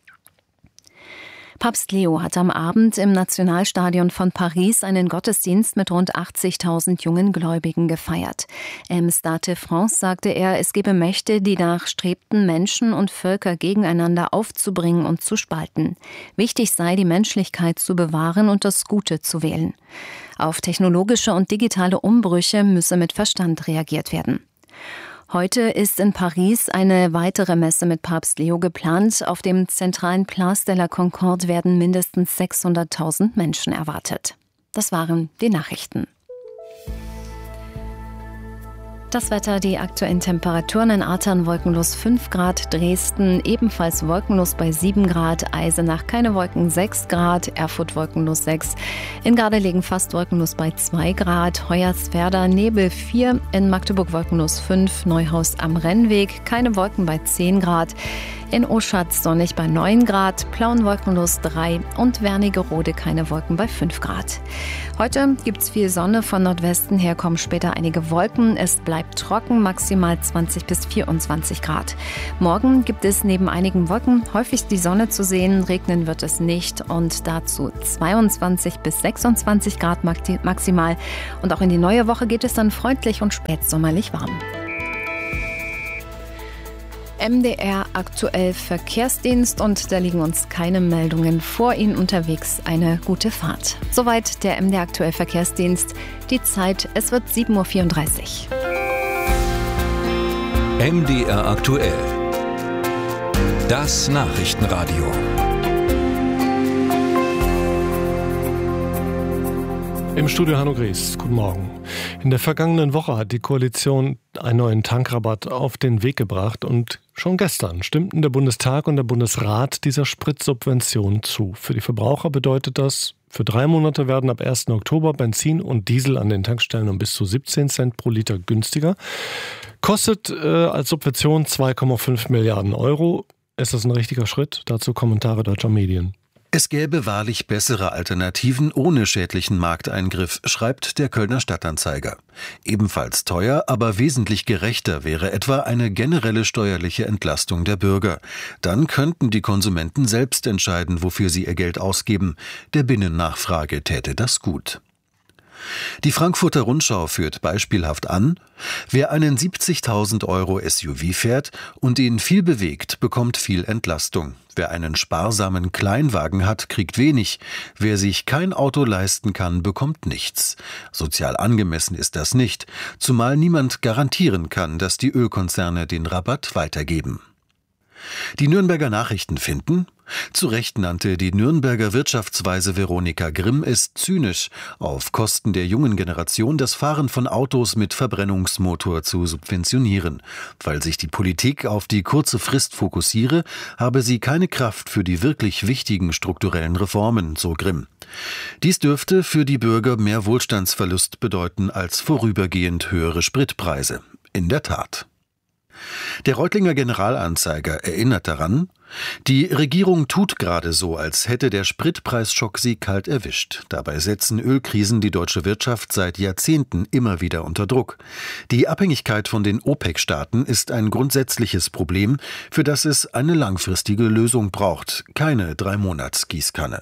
Speaker 1: Papst Leo hat am Abend im Nationalstadion von Paris einen Gottesdienst mit rund 80.000 jungen Gläubigen gefeiert. Im Stade de France sagte er, es gebe Mächte, die danach strebten, Menschen und Völker gegeneinander aufzubringen und zu spalten. Wichtig sei, die Menschlichkeit zu bewahren und das Gute zu wählen. Auf technologische und digitale Umbrüche müsse mit Verstand reagiert werden. Heute ist in Paris eine weitere Messe mit Papst Leo geplant. Auf dem zentralen Place de la Concorde werden mindestens 600.000 Menschen erwartet. Das waren die Nachrichten. Das Wetter, die aktuellen Temperaturen in Ahrtal wolkenlos 5 Grad, Dresden ebenfalls wolkenlos bei 7 Grad, Eisenach keine Wolken 6 Grad, Erfurt wolkenlos 6, in Gardelegen fast wolkenlos bei 2 Grad, Hoyerswerda Nebel 4, in Magdeburg wolkenlos 5, Neuhaus am Rennweg keine Wolken bei 10 Grad, in Oschatz sonnig bei 9 Grad, Plauen wolkenlos 3 und Wernigerode keine Wolken bei 5 Grad. Heute gibt's viel Sonne, von Nordwesten her kommen später einige Wolken. Es bleibt trocken, maximal 20 bis 24 Grad. Morgen gibt es neben einigen Wolken häufig die Sonne zu sehen, regnen wird es nicht und dazu 22 bis 26 Grad maximal. Und auch in die neue Woche geht es dann freundlich und spätsommerlich warm. MDR aktuell Verkehrsdienst und da liegen uns keine Meldungen vor. Ihnen unterwegs eine gute Fahrt. Soweit der MDR aktuell Verkehrsdienst. Die Zeit, es wird 7:34
Speaker 2: Uhr. MDR aktuell. Das Nachrichtenradio.
Speaker 3: Im Studio Hanno Gries. Guten Morgen. In der vergangenen Woche hat die Koalition einen neuen Tankrabatt auf den Weg gebracht und schon gestern stimmten der Bundestag und der Bundesrat dieser Spritsubvention zu. Für die Verbraucher bedeutet das, für 3 Monate werden ab 1. Oktober Benzin und Diesel an den Tankstellen um bis zu 17 Cent pro Liter günstiger. Kostet als Subvention 2,5 Milliarden Euro. Ist das ein richtiger Schritt? Dazu Kommentare deutscher Medien.
Speaker 4: Es gäbe wahrlich bessere Alternativen ohne schädlichen Markteingriff, schreibt der Kölner Stadtanzeiger. Ebenfalls teuer, aber wesentlich gerechter wäre etwa eine generelle steuerliche Entlastung der Bürger. Dann könnten die Konsumenten selbst entscheiden, wofür sie ihr Geld ausgeben. Der Binnennachfrage täte das gut. Die Frankfurter Rundschau führt beispielhaft an: Wer einen 70.000 Euro SUV fährt und ihn viel bewegt, bekommt viel Entlastung. Wer einen sparsamen Kleinwagen hat, kriegt wenig. Wer sich kein Auto leisten kann, bekommt nichts. Sozial angemessen ist das nicht, zumal niemand garantieren kann, dass die Ölkonzerne den Rabatt weitergeben. Die Nürnberger Nachrichten finden: Zu Recht nannte die Nürnberger Wirtschaftsweise Veronika Grimm es zynisch, auf Kosten der jungen Generation das Fahren von Autos mit Verbrennungsmotor zu subventionieren. Weil sich die Politik auf die kurze Frist fokussiere, habe sie keine Kraft für die wirklich wichtigen strukturellen Reformen, so Grimm. Dies dürfte für die Bürger mehr Wohlstandsverlust bedeuten als vorübergehend höhere Spritpreise. In der Tat. Der Reutlinger Generalanzeiger erinnert daran: Die Regierung tut gerade so, als hätte der Spritpreisschock sie kalt erwischt. Dabei setzen Ölkrisen die deutsche Wirtschaft seit Jahrzehnten immer wieder unter Druck. Die Abhängigkeit von den OPEC-Staaten ist ein grundsätzliches Problem, für das es eine langfristige Lösung braucht, keine 3-Monats-Gießkanne.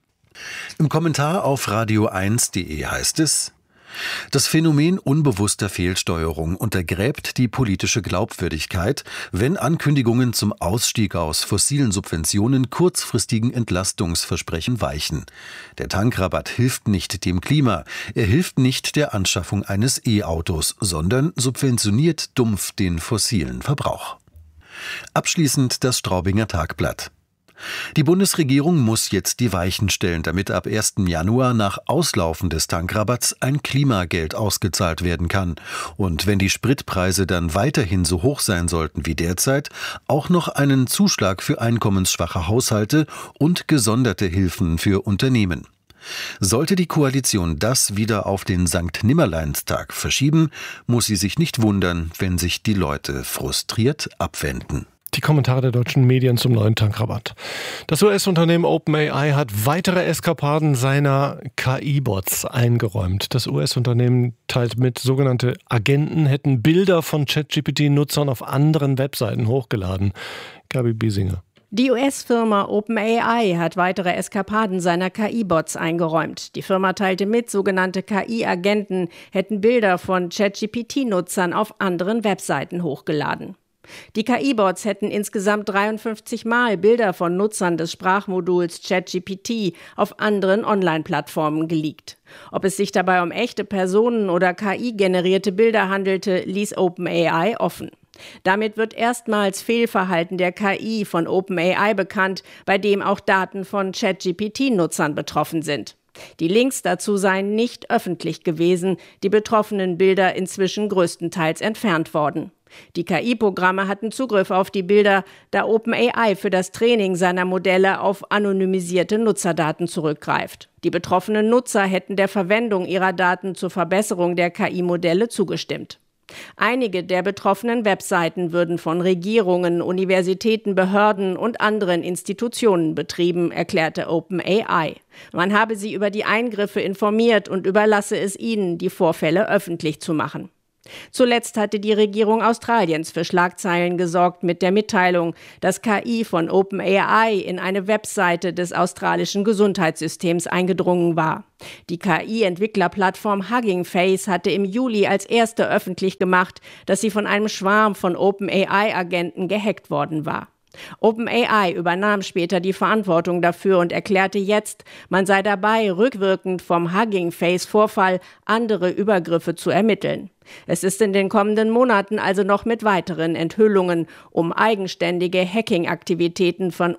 Speaker 4: Im Kommentar auf radio1.de heißt es: Das Phänomen unbewusster Fehlsteuerung untergräbt die politische Glaubwürdigkeit, wenn Ankündigungen zum Ausstieg aus fossilen Subventionen kurzfristigen Entlastungsversprechen weichen. Der Tankrabatt hilft nicht dem Klima, er hilft nicht der Anschaffung eines E-Autos, sondern subventioniert dumpf den fossilen Verbrauch. Abschließend das Straubinger Tagblatt. Die Bundesregierung muss jetzt die Weichen stellen, damit ab 1. Januar nach Auslaufen des Tankrabatts ein Klimageld ausgezahlt werden kann. Und wenn die Spritpreise dann weiterhin so hoch sein sollten wie derzeit, auch noch einen Zuschlag für einkommensschwache Haushalte und gesonderte Hilfen für Unternehmen. Sollte die Koalition das wieder auf den Sankt-Nimmerleinstag verschieben, muss sie sich nicht wundern, wenn sich die Leute frustriert abwenden.
Speaker 3: Die Kommentare der deutschen Medien zum neuen Tankrabatt. Das US-Unternehmen OpenAI hat weitere Eskapaden seiner KI-Bots eingeräumt. Das US-Unternehmen teilt mit, sogenannte Agenten hätten Bilder von ChatGPT-Nutzern auf anderen Webseiten hochgeladen. Gabi Biesinger.
Speaker 22: Die US-Firma OpenAI hat weitere Eskapaden seiner KI-Bots eingeräumt. Die Firma teilte mit, sogenannte KI-Agenten hätten Bilder von ChatGPT-Nutzern auf anderen Webseiten hochgeladen. Die KI-Bots hätten insgesamt 53 Mal Bilder von Nutzern des Sprachmoduls ChatGPT auf anderen Online-Plattformen geleakt. Ob es sich dabei um echte Personen oder KI-generierte Bilder handelte, ließ OpenAI offen. Damit wird erstmals Fehlverhalten der KI von OpenAI bekannt, bei dem auch Daten von ChatGPT-Nutzern betroffen sind. Die Links dazu seien nicht öffentlich gewesen, die betroffenen Bilder inzwischen größtenteils entfernt worden. Die KI-Programme hatten Zugriff auf die Bilder, da OpenAI für das Training seiner Modelle auf anonymisierte Nutzerdaten zurückgreift. Die betroffenen Nutzer hätten der Verwendung ihrer Daten zur Verbesserung der KI-Modelle zugestimmt. Einige der betroffenen Webseiten würden von Regierungen, Universitäten, Behörden und anderen Institutionen betrieben, erklärte OpenAI. Man habe sie über die Eingriffe informiert und überlasse es ihnen, die Vorfälle öffentlich zu machen. Zuletzt hatte die Regierung Australiens für Schlagzeilen gesorgt mit der Mitteilung, dass KI von OpenAI in eine Webseite des australischen Gesundheitssystems eingedrungen war. Die KI-Entwicklerplattform Hugging Face hatte im Juli als erste öffentlich gemacht, dass sie von einem Schwarm von OpenAI-Agenten gehackt worden war. OpenAI übernahm später die Verantwortung dafür und erklärte jetzt, man sei dabei, rückwirkend vom Hugging Face-Vorfall andere Übergriffe zu ermitteln. Es ist in den kommenden Monaten also noch mit weiteren Enthüllungen um eigenständige Hacking-Aktivitäten von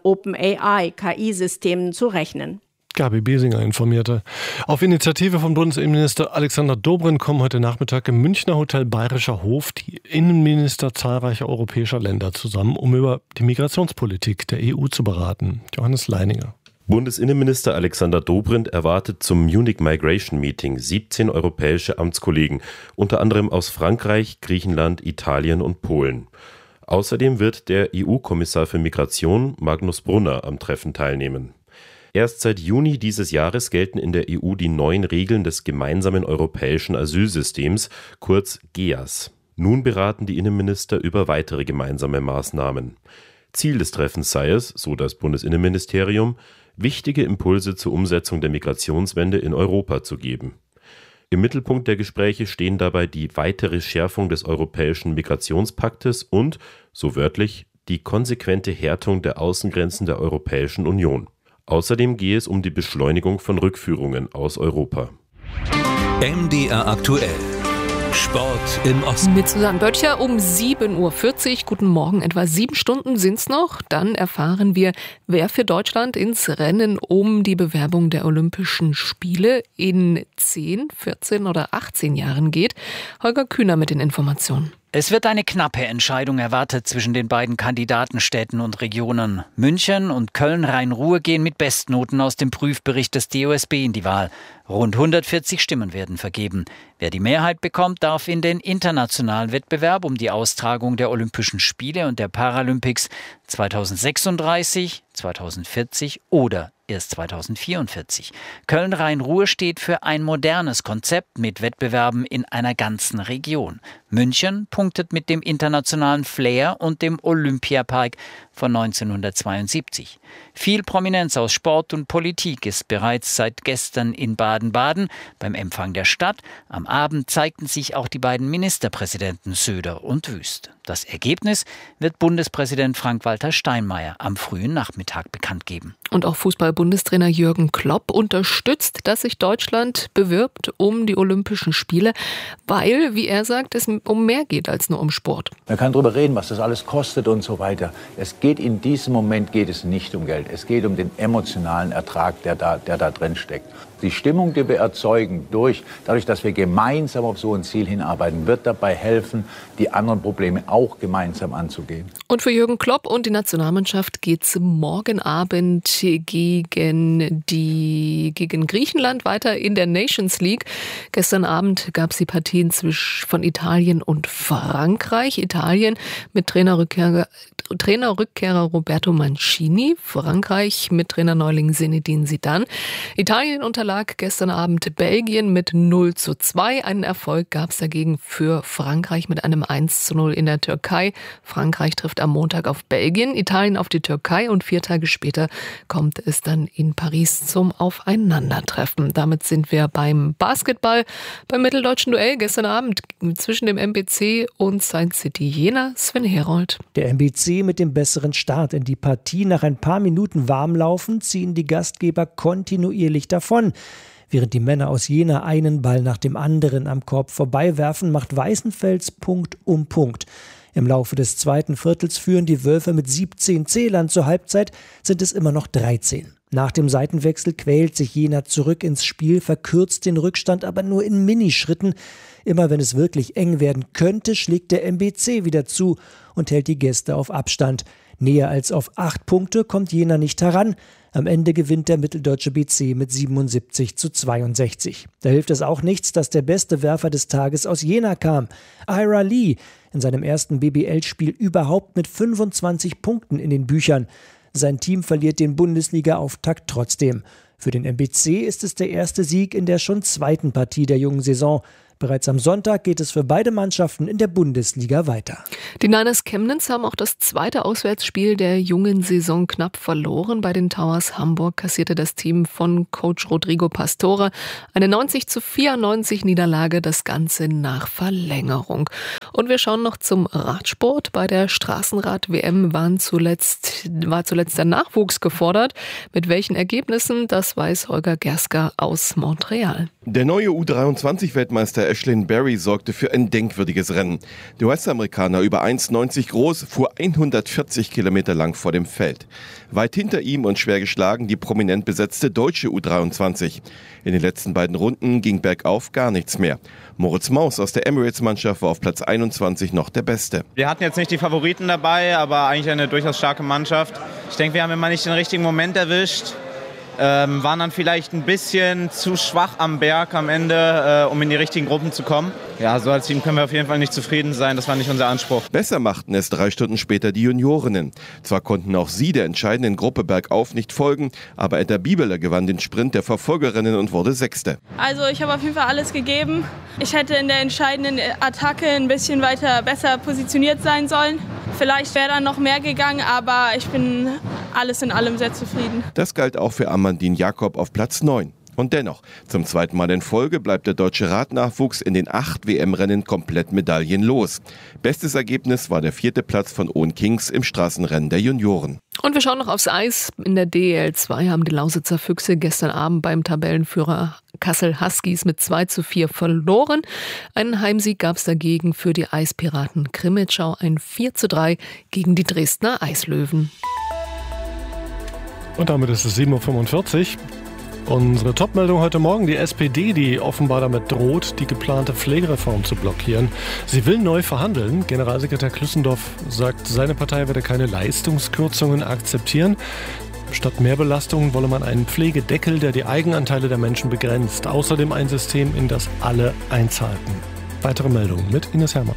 Speaker 22: OpenAI-KI-Systemen zu rechnen.
Speaker 3: Gabi Besinger informierte. Auf Initiative von Bundesinnenminister Alexander Dobrindt kommen heute Nachmittag im Münchner Hotel Bayerischer Hof die Innenminister zahlreicher europäischer Länder zusammen, um über die Migrationspolitik der EU zu beraten. Johannes Leininger.
Speaker 5: Bundesinnenminister Alexander Dobrindt erwartet zum Munich Migration Meeting 17 europäische Amtskollegen, unter anderem aus Frankreich, Griechenland, Italien und Polen. Außerdem wird der EU-Kommissar für Migration Magnus Brunner am Treffen teilnehmen. Erst seit Juni dieses Jahres gelten in der EU die neuen Regeln des gemeinsamen europäischen Asylsystems, kurz GEAS. Nun beraten die Innenminister über weitere gemeinsame Maßnahmen. Ziel des Treffens sei es, so das Bundesinnenministerium, wichtige Impulse zur Umsetzung der Migrationswende in Europa zu geben. Im Mittelpunkt der Gespräche stehen dabei die weitere Schärfung des europäischen Migrationspaktes und, so wörtlich, die konsequente Härtung der Außengrenzen der Europäischen Union. Außerdem gehe es um die Beschleunigung von Rückführungen aus Europa.
Speaker 2: MDR aktuell. Sport im Osten.
Speaker 19: Mit Susanne Böttcher um 7.40 Uhr. Guten Morgen, etwa 7 Stunden sind's noch. Dann erfahren wir, wer für Deutschland ins Rennen um die Bewerbung der Olympischen Spiele in 10, 14 oder 18 Jahren geht. Holger Kühner mit den Informationen.
Speaker 8: Es wird eine knappe Entscheidung erwartet zwischen den beiden Kandidatenstädten und Regionen. München und Köln-Rhein-Ruhr gehen mit Bestnoten aus dem Prüfbericht des DOSB in die Wahl. Rund 140 Stimmen werden vergeben. Wer die Mehrheit bekommt, darf in den internationalen Wettbewerb um die Austragung der Olympischen Spiele und der Paralympics 2036, 2040 oder erst 2044. Köln-Rhein-Ruhr steht für ein modernes Konzept mit Wettbewerben in einer ganzen Region. München punktet mit dem internationalen Flair und dem Olympiapark von 1972. Viel Prominenz aus Sport und Politik ist bereits seit gestern in Baden-Baden beim Empfang der Stadt. Am Abend zeigten sich auch die beiden Ministerpräsidenten Söder und Wüst. Das Ergebnis wird Bundespräsident Frank-Walter Steinmeier am frühen Nachmittag bekannt geben.
Speaker 19: Und auch Fußball-Bundestrainer Jürgen Klopp unterstützt, dass sich Deutschland bewirbt um die Olympischen Spiele, weil, wie er sagt, es um mehr geht als nur um Sport.
Speaker 23: Man kann darüber reden, was das alles kostet und so weiter. In diesem Moment geht es nicht um Geld. Es geht um den emotionalen Ertrag, der da drin steckt. Die Stimmung, die wir erzeugen, dadurch, dass wir gemeinsam auf so ein Ziel hinarbeiten, wird dabei helfen, die anderen Probleme auch gemeinsam anzugehen.
Speaker 19: Und für Jürgen Klopp und die Nationalmannschaft geht es morgen Abend gegen Griechenland weiter in der Nations League. Gestern Abend gab es die Partien von Italien und Frankreich. Italien mit Trainerrückkehrer Roberto Mancini, Frankreich mit Trainerneuling Zinedine Zidane. Italien unterlag gestern Abend Belgien mit 0:2. Einen Erfolg gab es dagegen für Frankreich mit einem 1:0 in der Türkei. Frankreich trifft am Montag auf Belgien, Italien auf die Türkei und 4 Tage später kommt es dann in Paris zum Aufeinandertreffen. Damit sind wir beim Basketball, beim mitteldeutschen Duell gestern Abend zwischen dem MBC und Science City Jena. Sven Herold.
Speaker 24: Der MBC mit dem besseren Start in die Partie. Nach ein paar Minuten Warmlaufen ziehen die Gastgeber kontinuierlich davon. Während die Männer aus Jena einen Ball nach dem anderen am Korb vorbeiwerfen, macht Weißenfels Punkt um Punkt. Im Laufe des zweiten Viertels führen die Wölfe mit 17 Zählern. Zur Halbzeit sind es immer noch 13. Nach dem Seitenwechsel quält sich Jena zurück ins Spiel, verkürzt den Rückstand aber nur in Minischritten. Immer wenn es wirklich eng werden könnte, schlägt der MBC wieder zu und hält die Gäste auf Abstand. Näher als auf 8 Punkte kommt Jena nicht heran. Am Ende gewinnt der mitteldeutsche BC mit 77:62. Da hilft es auch nichts, dass der beste Werfer des Tages aus Jena kam. Ira Lee, in seinem ersten BBL-Spiel überhaupt mit 25 Punkten in den Büchern. Sein Team verliert den Bundesliga-Auftakt trotzdem. Für den MBC ist es der erste Sieg in der schon zweiten Partie der jungen Saison. Bereits am Sonntag geht es für beide Mannschaften in der Bundesliga weiter.
Speaker 19: Die Niners Chemnitz haben auch das zweite Auswärtsspiel der jungen Saison knapp verloren. Bei den Towers Hamburg kassierte das Team von Coach Rodrigo Pastore eine 90:94 Niederlage, das Ganze nach Verlängerung. Und wir schauen noch zum Radsport. Bei der Straßenrad-WM war zuletzt der Nachwuchs gefordert. Mit welchen Ergebnissen, das weiß Holger Gersker aus Montreal.
Speaker 9: Der neue U23-Weltmeister Ashlyn Berry sorgte für ein denkwürdiges Rennen. Der US-Amerikaner, über 1,90 groß, fuhr 140 Kilometer lang vor dem Feld. Weit hinter ihm und schwer geschlagen die prominent besetzte deutsche U23. In den letzten beiden Runden ging bergauf gar nichts mehr. Moritz Maus aus der Emirates-Mannschaft war auf Platz 21 noch der Beste.
Speaker 11: Wir hatten jetzt nicht die Favoriten dabei, aber eigentlich eine durchaus starke Mannschaft. Ich denke, wir haben immer nicht den richtigen Moment erwischt. Waren dann vielleicht ein bisschen zu schwach am Berg am Ende, um in die richtigen Gruppen zu kommen. Ja, so als Team können wir auf jeden Fall nicht zufrieden sein. Das war nicht unser Anspruch.
Speaker 9: Besser machten es 3 Stunden später die Juniorinnen. Zwar konnten auch sie der entscheidenden Gruppe bergauf nicht folgen, aber Edda Biebeler gewann den Sprint der Verfolgerinnen und wurde Sechste.
Speaker 12: Also ich habe auf jeden Fall alles gegeben. Ich hätte in der entscheidenden Attacke ein bisschen besser positioniert sein sollen. Vielleicht wäre dann noch mehr gegangen, aber ich bin alles in allem sehr zufrieden.
Speaker 9: Das galt auch für Amandine Jakob auf Platz 9. Und dennoch, zum zweiten Mal in Folge bleibt der deutsche Radnachwuchs in den 8 WM-Rennen komplett medaillenlos. Bestes Ergebnis war der 4. Platz von Owen Kings im Straßenrennen der Junioren.
Speaker 19: Und wir schauen noch aufs Eis. In der DEL2 haben die Lausitzer Füchse gestern Abend beim Tabellenführer Kassel Huskies mit 2:4 verloren. Einen Heimsieg gab es dagegen für die Eispiraten Krimitschau, ein 4:3 gegen die Dresdner Eislöwen.
Speaker 3: Und damit ist es 7:45 Uhr. Unsere Topmeldung heute Morgen, die SPD, die offenbar damit droht, die geplante Pflegereform zu blockieren. Sie will neu verhandeln. Generalsekretär Klüssendorf sagt, seine Partei werde keine Leistungskürzungen akzeptieren. Statt mehr Belastungen wolle man einen Pflegedeckel, der die Eigenanteile der Menschen begrenzt. Außerdem ein System, in das alle einzahlten. Weitere Meldungen mit Ines Herrmann.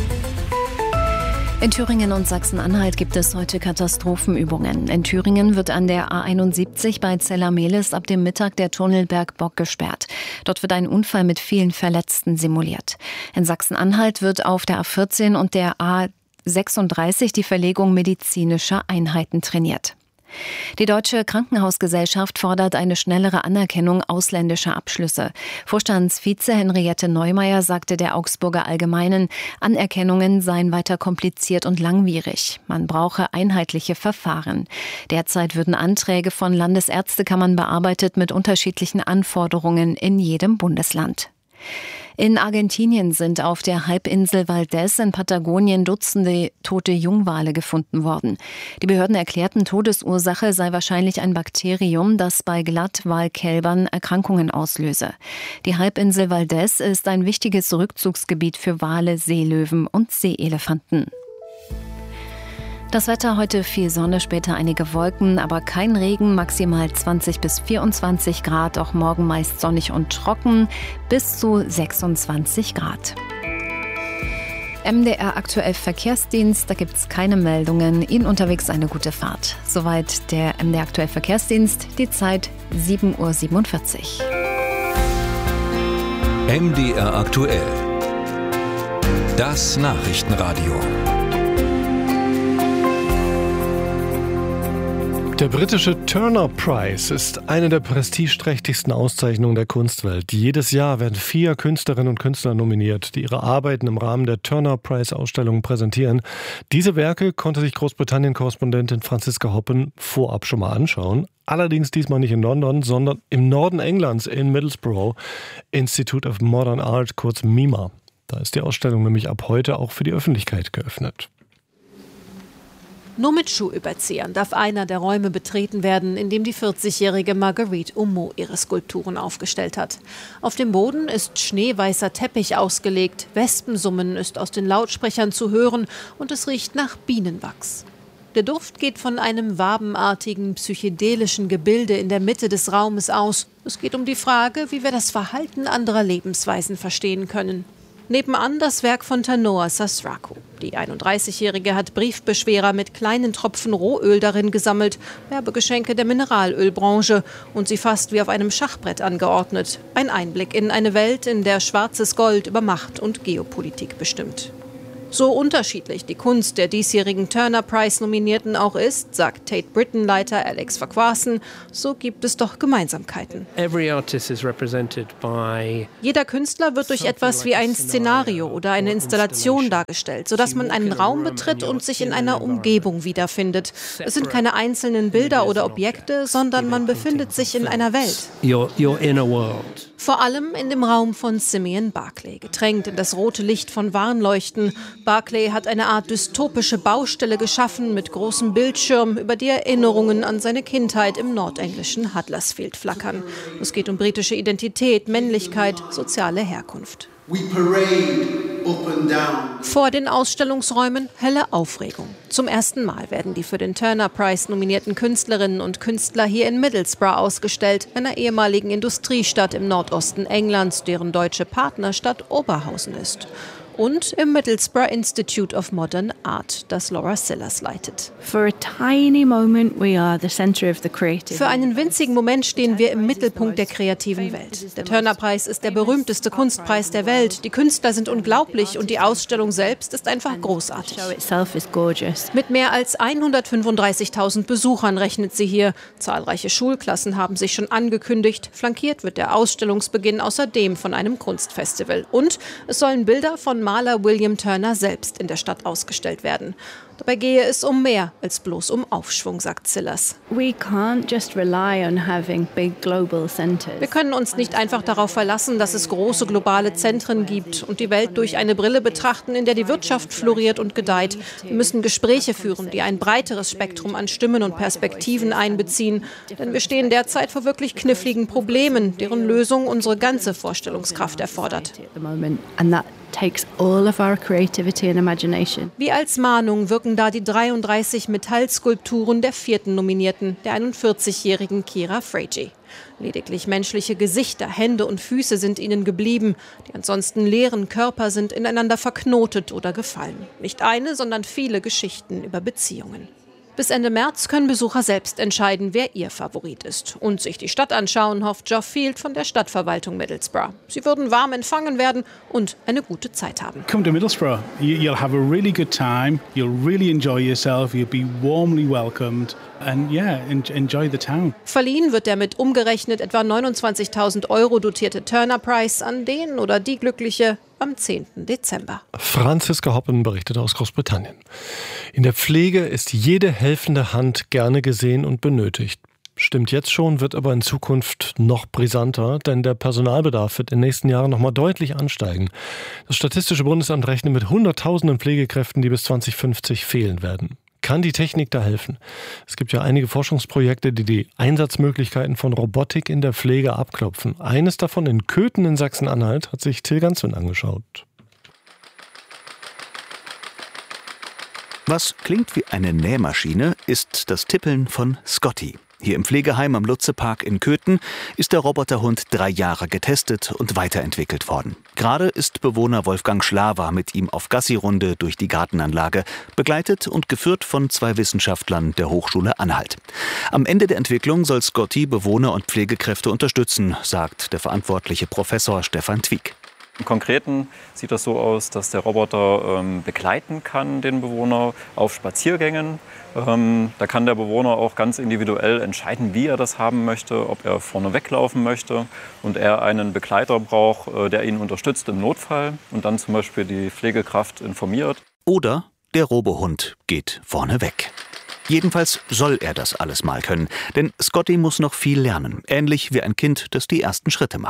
Speaker 1: In Thüringen und Sachsen-Anhalt gibt es heute Katastrophenübungen. In Thüringen wird an der A71 bei Zella-Mehlis ab dem Mittag der Tunnel Bergbock gesperrt. Dort wird ein Unfall mit vielen Verletzten simuliert. In Sachsen-Anhalt wird auf der A14 und der A36 die Verlegung medizinischer Einheiten trainiert. Die Deutsche Krankenhausgesellschaft fordert eine schnellere Anerkennung ausländischer Abschlüsse. Vorstandsvize Henriette Neumeier sagte der Augsburger Allgemeinen, Anerkennungen seien weiter kompliziert und langwierig. Man brauche einheitliche Verfahren. Derzeit würden Anträge von Landesärztekammern bearbeitet mit unterschiedlichen Anforderungen in jedem Bundesland. In Argentinien sind auf der Halbinsel Valdés in Patagonien Dutzende tote Jungwale gefunden worden. Die Behörden erklärten, Todesursache sei wahrscheinlich ein Bakterium, das bei Glattwalkälbern Erkrankungen auslöse. Die Halbinsel Valdés ist ein wichtiges Rückzugsgebiet für Wale, Seelöwen und Seeelefanten. Das Wetter heute viel Sonne, später einige Wolken, aber kein Regen, maximal 20 bis 24 Grad, auch morgen meist sonnig und trocken, bis zu 26 Grad. MDR aktuell Verkehrsdienst, da gibt es keine Meldungen. Ihnen unterwegs eine gute Fahrt. Soweit der MDR aktuell Verkehrsdienst, die Zeit 7:47
Speaker 2: Uhr. MDR aktuell. Das Nachrichtenradio.
Speaker 3: Der britische Turner Prize ist eine der prestigeträchtigsten Auszeichnungen der Kunstwelt. Jedes Jahr werden 4 Künstlerinnen und Künstler nominiert, die ihre Arbeiten im Rahmen der Turner Prize-Ausstellung präsentieren. Diese Werke konnte sich Großbritannien-Korrespondentin Franziska Hoppen vorab schon mal anschauen. Allerdings diesmal nicht in London, sondern im Norden Englands in Middlesbrough, Institute of Modern Art, kurz MIMA. Da ist die Ausstellung nämlich ab heute auch für die Öffentlichkeit geöffnet.
Speaker 7: Nur mit Schuhüberziehern darf einer der Räume betreten werden, in dem die 40-jährige Marguerite Oumou ihre Skulpturen aufgestellt hat. Auf dem Boden ist schneeweißer Teppich ausgelegt, Wespensummen ist aus den Lautsprechern zu hören und es riecht nach Bienenwachs. Der Duft geht von einem wabenartigen, psychedelischen Gebilde in der Mitte des Raumes aus. Es geht um die Frage, wie wir das Verhalten anderer Lebensweisen verstehen können. Nebenan das Werk von Tanoa Sasraku. Die 31-Jährige hat Briefbeschwerer mit kleinen Tropfen Rohöl darin gesammelt, Werbegeschenke der Mineralölbranche und sie fast wie auf einem Schachbrett angeordnet. Ein Einblick in eine Welt, in der schwarzes Gold über Macht und Geopolitik bestimmt. So unterschiedlich die Kunst der diesjährigen Turner-Prize-Nominierten auch ist, sagt Tate Britain-Leiter Alex Farquharson, so gibt es doch Gemeinsamkeiten. Jeder Künstler wird durch etwas wie ein Szenario oder eine Installation dargestellt, sodass man einen Raum betritt und sich in einer Umgebung wiederfindet. Es sind keine einzelnen Bilder oder Objekte, sondern man befindet sich in einer Welt. Vor allem in dem Raum von Simeon Barclay, getränkt in das rote Licht von Warnleuchten. Barclay hat eine Art dystopische Baustelle geschaffen mit großem Bildschirm, über die Erinnerungen an seine Kindheit im nordenglischen Huddersfield flackern. Es geht um britische Identität, Männlichkeit, soziale Herkunft. Vor den Ausstellungsräumen helle Aufregung. Zum ersten Mal werden die für den Turner Prize nominierten Künstlerinnen und Künstler hier in Middlesbrough ausgestellt, einer ehemaligen Industriestadt im Nordosten Englands, deren deutsche Partnerstadt Oberhausen ist. Und im Middlesbrough Institute of Modern Art, das Laura Sillers leitet. Für einen winzigen Moment stehen wir im Mittelpunkt der kreativen Welt. Der Turner-Preis ist der berühmteste Kunstpreis der Welt. Die Künstler sind unglaublich und die Ausstellung selbst ist einfach großartig. Mit mehr als 135.000 Besuchern rechnet sie hier. Zahlreiche Schulklassen haben sich schon angekündigt. Flankiert wird der Ausstellungsbeginn außerdem von einem Kunstfestival. Und es sollen Bilder von Maler William Turner selbst in der Stadt ausgestellt werden. Dabei gehe es um mehr als bloß um Aufschwung, sagt Sillers. Wir können uns nicht einfach darauf verlassen, dass es große globale Zentren gibt und die Welt durch eine Brille betrachten, in der die Wirtschaft floriert und gedeiht. Wir müssen Gespräche führen, die ein breiteres Spektrum an Stimmen und Perspektiven einbeziehen. Denn wir stehen derzeit vor wirklich kniffligen Problemen, deren Lösung unsere ganze Vorstellungskraft erfordert. Wie als Mahnung wirken da die 33 Metallskulpturen der 4. Nominierten, der 41-jährigen Kira Frege. Lediglich menschliche Gesichter, Hände und Füße sind ihnen geblieben. Die ansonsten leeren Körper sind ineinander verknotet oder gefallen. Nicht eine, sondern viele Geschichten über Beziehungen. Bis Ende März können Besucher selbst entscheiden, wer ihr Favorit ist. Und sich die Stadt anschauen, hofft Geoff Field von der Stadtverwaltung Middlesbrough. Sie würden warm empfangen werden und eine gute Zeit haben.
Speaker 10: Come to Middlesbrough. You'll have a really good time. You'll really enjoy yourself. You'll be warmly welcomed. And yeah, enjoy the town.
Speaker 7: Verliehen wird der mit umgerechnet etwa 29.000 € dotierte Turner Prize an den oder die Glückliche am 10. Dezember.
Speaker 3: Franziska Hoppen berichtet aus Großbritannien. In der Pflege ist jede helfende Hand gerne gesehen und benötigt. Stimmt jetzt schon, wird aber in Zukunft noch brisanter, denn der Personalbedarf wird in den nächsten Jahren noch mal deutlich ansteigen. Das Statistische Bundesamt rechnet mit Hunderttausenden Pflegekräften, die bis 2050 fehlen werden. Kann die Technik da helfen? Es gibt ja einige Forschungsprojekte, die die Einsatzmöglichkeiten von Robotik in der Pflege abklopfen. Eines davon in Köthen in Sachsen-Anhalt hat sich Till Ganswin angeschaut.
Speaker 13: Was klingt wie eine Nähmaschine, ist das Tippeln von Scotty. Hier im Pflegeheim am Lutzepark in Köthen ist der Roboterhund 3 Jahre getestet und weiterentwickelt worden. Gerade ist Bewohner Wolfgang Schlawer mit ihm auf Gassi-Runde durch die Gartenanlage, begleitet und geführt von 2 Wissenschaftlern der Hochschule Anhalt. Am Ende der Entwicklung soll Scotty Bewohner und Pflegekräfte unterstützen, sagt der verantwortliche Professor Stefan Twieck.
Speaker 14: Im Konkreten sieht das so aus, dass der Roboter begleiten kann, den Bewohner auf Spaziergängen. Da kann der Bewohner auch ganz individuell entscheiden, wie er das haben möchte, ob er vorne weglaufen möchte und er einen Begleiter braucht, der ihn unterstützt im Notfall und dann zum Beispiel die Pflegekraft informiert.
Speaker 13: Oder der Robohund geht vorne weg. Jedenfalls soll er das alles mal können, denn Scotty muss noch viel lernen, ähnlich wie ein Kind, das die ersten Schritte macht.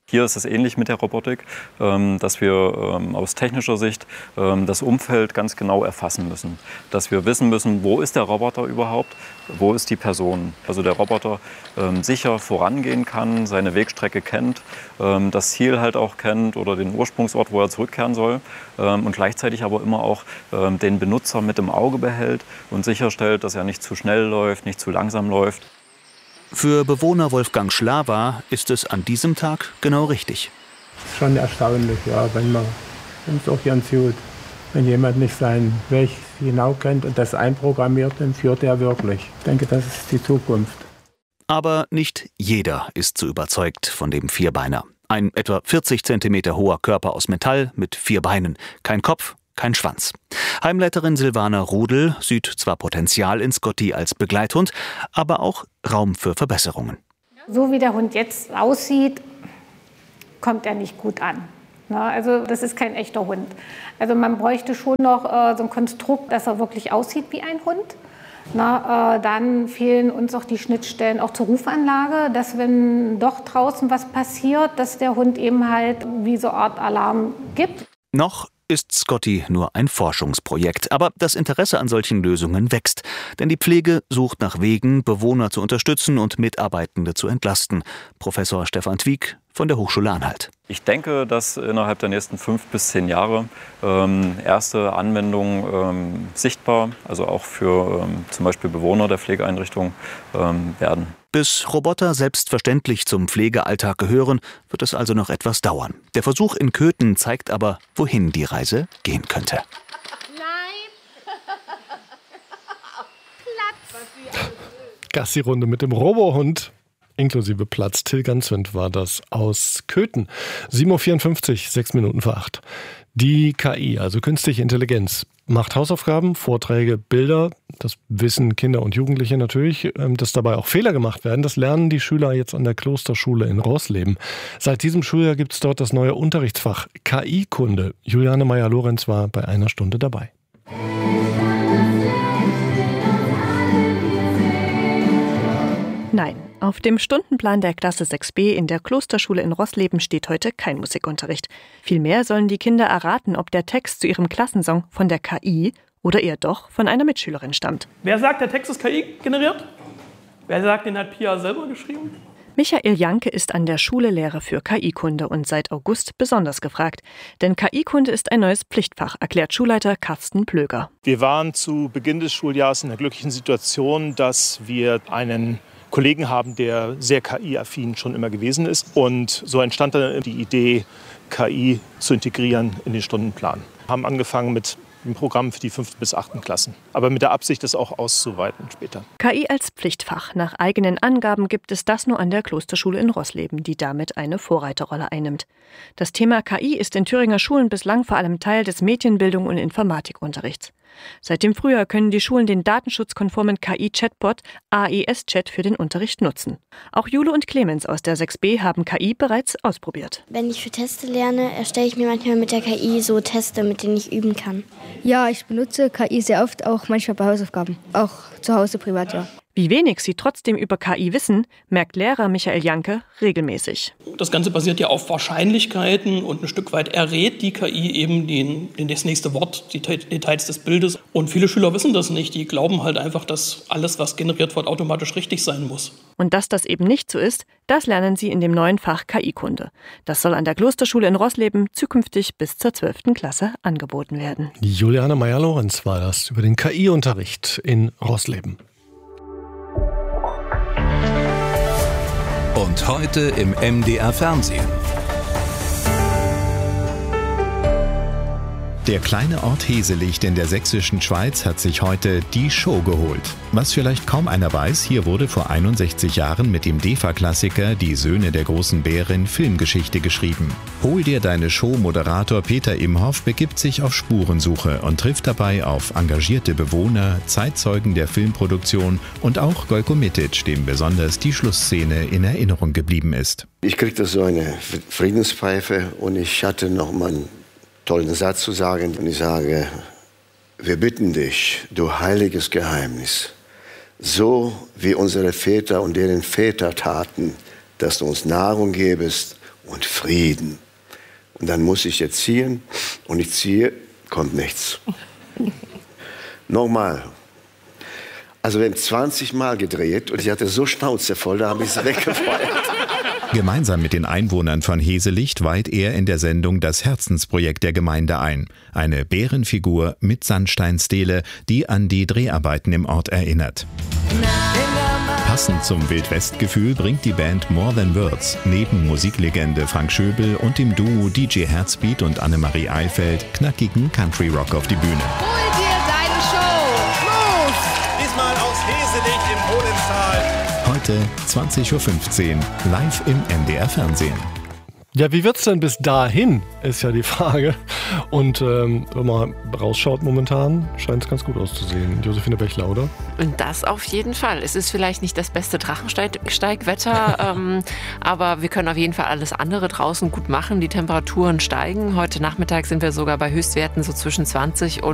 Speaker 14: Hier ist es ähnlich mit der Robotik, dass wir aus technischer Sicht das Umfeld ganz genau erfassen müssen. Dass wir wissen müssen, wo ist der Roboter überhaupt, wo ist die Person. Also der Roboter sicher vorangehen kann, seine Wegstrecke kennt, das Ziel halt auch kennt oder den Ursprungsort, wo er zurückkehren soll. Und gleichzeitig aber immer auch den Benutzer mit im Auge behält und sicherstellt, dass er nicht zu schnell läuft, nicht zu langsam läuft.
Speaker 13: Für Bewohner Wolfgang Schlawa ist es an diesem Tag genau richtig.
Speaker 6: Schon erstaunlich, ja, wenn man es auch ganz gut. Wenn jemand nicht seinen Weg genau kennt und das einprogrammiert, dann führt er wirklich. Ich denke, das ist die Zukunft.
Speaker 13: Aber nicht jeder ist so überzeugt von dem Vierbeiner. Ein etwa 40 cm hoher Körper aus Metall mit 4 Beinen. Kein Kopf, kein Schwanz. Heimleiterin Silvana Rudel sieht zwar Potenzial in Scotty als Begleithund, aber auch Raum für Verbesserungen.
Speaker 15: So wie der Hund jetzt aussieht, kommt er nicht gut an. Also das ist kein echter Hund. Also man bräuchte schon noch so ein Konstrukt, dass er wirklich aussieht wie ein Hund. Dann fehlen uns auch die Schnittstellen auch zur Rufanlage, dass wenn doch draußen was passiert, dass der Hund eben halt wie so eine Art Alarm gibt.
Speaker 13: Noch ist Scotty nur ein Forschungsprojekt. Aber das Interesse an solchen Lösungen wächst. Denn die Pflege sucht nach Wegen, Bewohner zu unterstützen und Mitarbeitende zu entlasten. Professor Stefan Twieck von der Hochschule Anhalt.
Speaker 14: Ich denke, dass innerhalb der nächsten 5 bis 10 Jahre erste Anwendungen sichtbar, also auch für zum Beispiel Bewohner der Pflegeeinrichtung werden.
Speaker 13: Bis Roboter selbstverständlich zum Pflegealltag gehören, wird es also noch etwas dauern. Der Versuch in Köthen zeigt aber, wohin die Reise gehen könnte.
Speaker 3: Gassi-Runde mit dem Robohund. Inklusive Platz. Till Ganswind war das aus Köthen. 7.54 Uhr, 6 Minuten vor 8. Die KI, also künstliche Intelligenz, macht Hausaufgaben, Vorträge, Bilder. Das wissen Kinder und Jugendliche natürlich. Dass dabei auch Fehler gemacht werden, das lernen die Schüler jetzt an der Klosterschule in Rosleben. Seit diesem Schuljahr gibt es dort das neue Unterrichtsfach KI-Kunde. Juliane Meyer-Lorenz war bei einer Stunde dabei.
Speaker 16: Nein, auf dem Stundenplan der Klasse 6b in der Klosterschule in Rosleben steht heute kein Musikunterricht. Vielmehr sollen die Kinder erraten, ob der Text zu ihrem Klassensong von der KI oder eher doch von einer Mitschülerin stammt.
Speaker 17: Wer sagt, der Text ist KI generiert? Wer sagt, den hat Pia selber geschrieben?
Speaker 16: Michael Janke ist an der Schule Lehrer für KI-Kunde und seit August besonders gefragt. Denn KI-Kunde ist ein neues Pflichtfach, erklärt Schulleiter Carsten Plöger.
Speaker 25: Wir waren zu Beginn des Schuljahres in der glücklichen Situation, dass wir einen Kollegen haben, der sehr KI-affin schon immer gewesen ist. Und so entstand dann die Idee, KI zu integrieren in den Stundenplan. Wir haben angefangen mit dem Programm für die 5. bis 8. Klassen. Aber mit der Absicht, das auch auszuweiten später.
Speaker 16: KI als Pflichtfach. Nach eigenen Angaben gibt es das nur an der Klosterschule in Rosleben, die damit eine Vorreiterrolle einnimmt. Das Thema KI ist in Thüringer Schulen bislang vor allem Teil des Medienbildung- und Informatikunterrichts. Seit dem Frühjahr können die Schulen den datenschutzkonformen KI-Chatbot AES-Chat für den Unterricht nutzen. Auch Jule und Clemens aus der 6b haben KI bereits ausprobiert.
Speaker 26: Wenn ich für Teste lerne, erstelle ich mir manchmal mit der KI so Teste, mit denen ich üben kann.
Speaker 27: Ja, ich benutze KI sehr oft, auch manchmal bei Hausaufgaben. Auch zu Hause privat, ja.
Speaker 16: Wie wenig sie trotzdem über KI wissen, merkt Lehrer Michael Janke regelmäßig.
Speaker 17: Das Ganze basiert ja auf Wahrscheinlichkeiten und ein Stück weit errät die KI eben das nächste Wort, die Details des Bildes. Und viele Schüler wissen das nicht. Die glauben halt einfach, dass alles, was generiert wird, automatisch richtig sein muss.
Speaker 16: Und dass das eben nicht so ist, das lernen sie in dem neuen Fach KI-Kunde. Das soll an der Klosterschule in Rosleben zukünftig bis zur 12. Klasse angeboten werden.
Speaker 3: Juliane Meyer-Lorenz war das über den KI-Unterricht in Rosleben.
Speaker 2: Und heute im MDR Fernsehen.
Speaker 28: Der kleine Ort Heselicht in der sächsischen Schweiz hat sich heute die Show geholt. Was vielleicht kaum einer weiß, hier wurde vor 61 Jahren mit dem DEFA-Klassiker Die Söhne der großen Bärin Filmgeschichte geschrieben. Hol dir deine Show-Moderator Peter Imhoff begibt sich auf Spurensuche und trifft dabei auf engagierte Bewohner, Zeitzeugen der Filmproduktion und auch Gojko Mitic, dem besonders die Schlussszene in Erinnerung geblieben ist.
Speaker 29: Ich kriegte so eine Friedenspfeife und ich hatte noch mal einen tollen Satz zu sagen. Und ich sage, wir bitten dich, du heiliges Geheimnis, so wie unsere Väter und deren Väter taten, dass du uns Nahrung gebest und Frieden. Und dann muss ich jetzt ziehen und ich ziehe, kommt nichts. Nochmal. Also wir haben 20 Mal gedreht und ich hatte so Schnauze voll, da habe ich es weggefeuert.
Speaker 28: Gemeinsam mit den Einwohnern von Heselicht weiht er in der Sendung das Herzensprojekt der Gemeinde ein. Eine Bärenfigur mit Sandsteinstele, die an die Dreharbeiten im Ort erinnert. Passend zum Wildwest-Gefühl bringt die Band More Than Words neben Musiklegende Frank Schöbel und dem Duo DJ Herzbeat und Annemarie Eifeld knackigen Country-Rock auf die Bühne.
Speaker 4: Hol dir deine Show! Los! Diesmal aus Heselicht im Hohental.
Speaker 28: Heute 20.15 Uhr live im NDR Fernsehen.
Speaker 3: Ja, wie wird's denn bis dahin, ist ja die Frage. Und wenn man rausschaut momentan, scheint es ganz gut auszusehen. Josephine Bechler, oder?
Speaker 5: Und das auf jeden Fall. Es ist vielleicht nicht das beste Drachensteigwetter, aber wir können auf jeden Fall alles andere draußen gut machen. Die Temperaturen steigen. Heute Nachmittag sind wir sogar bei Höchstwerten so zwischen 20 und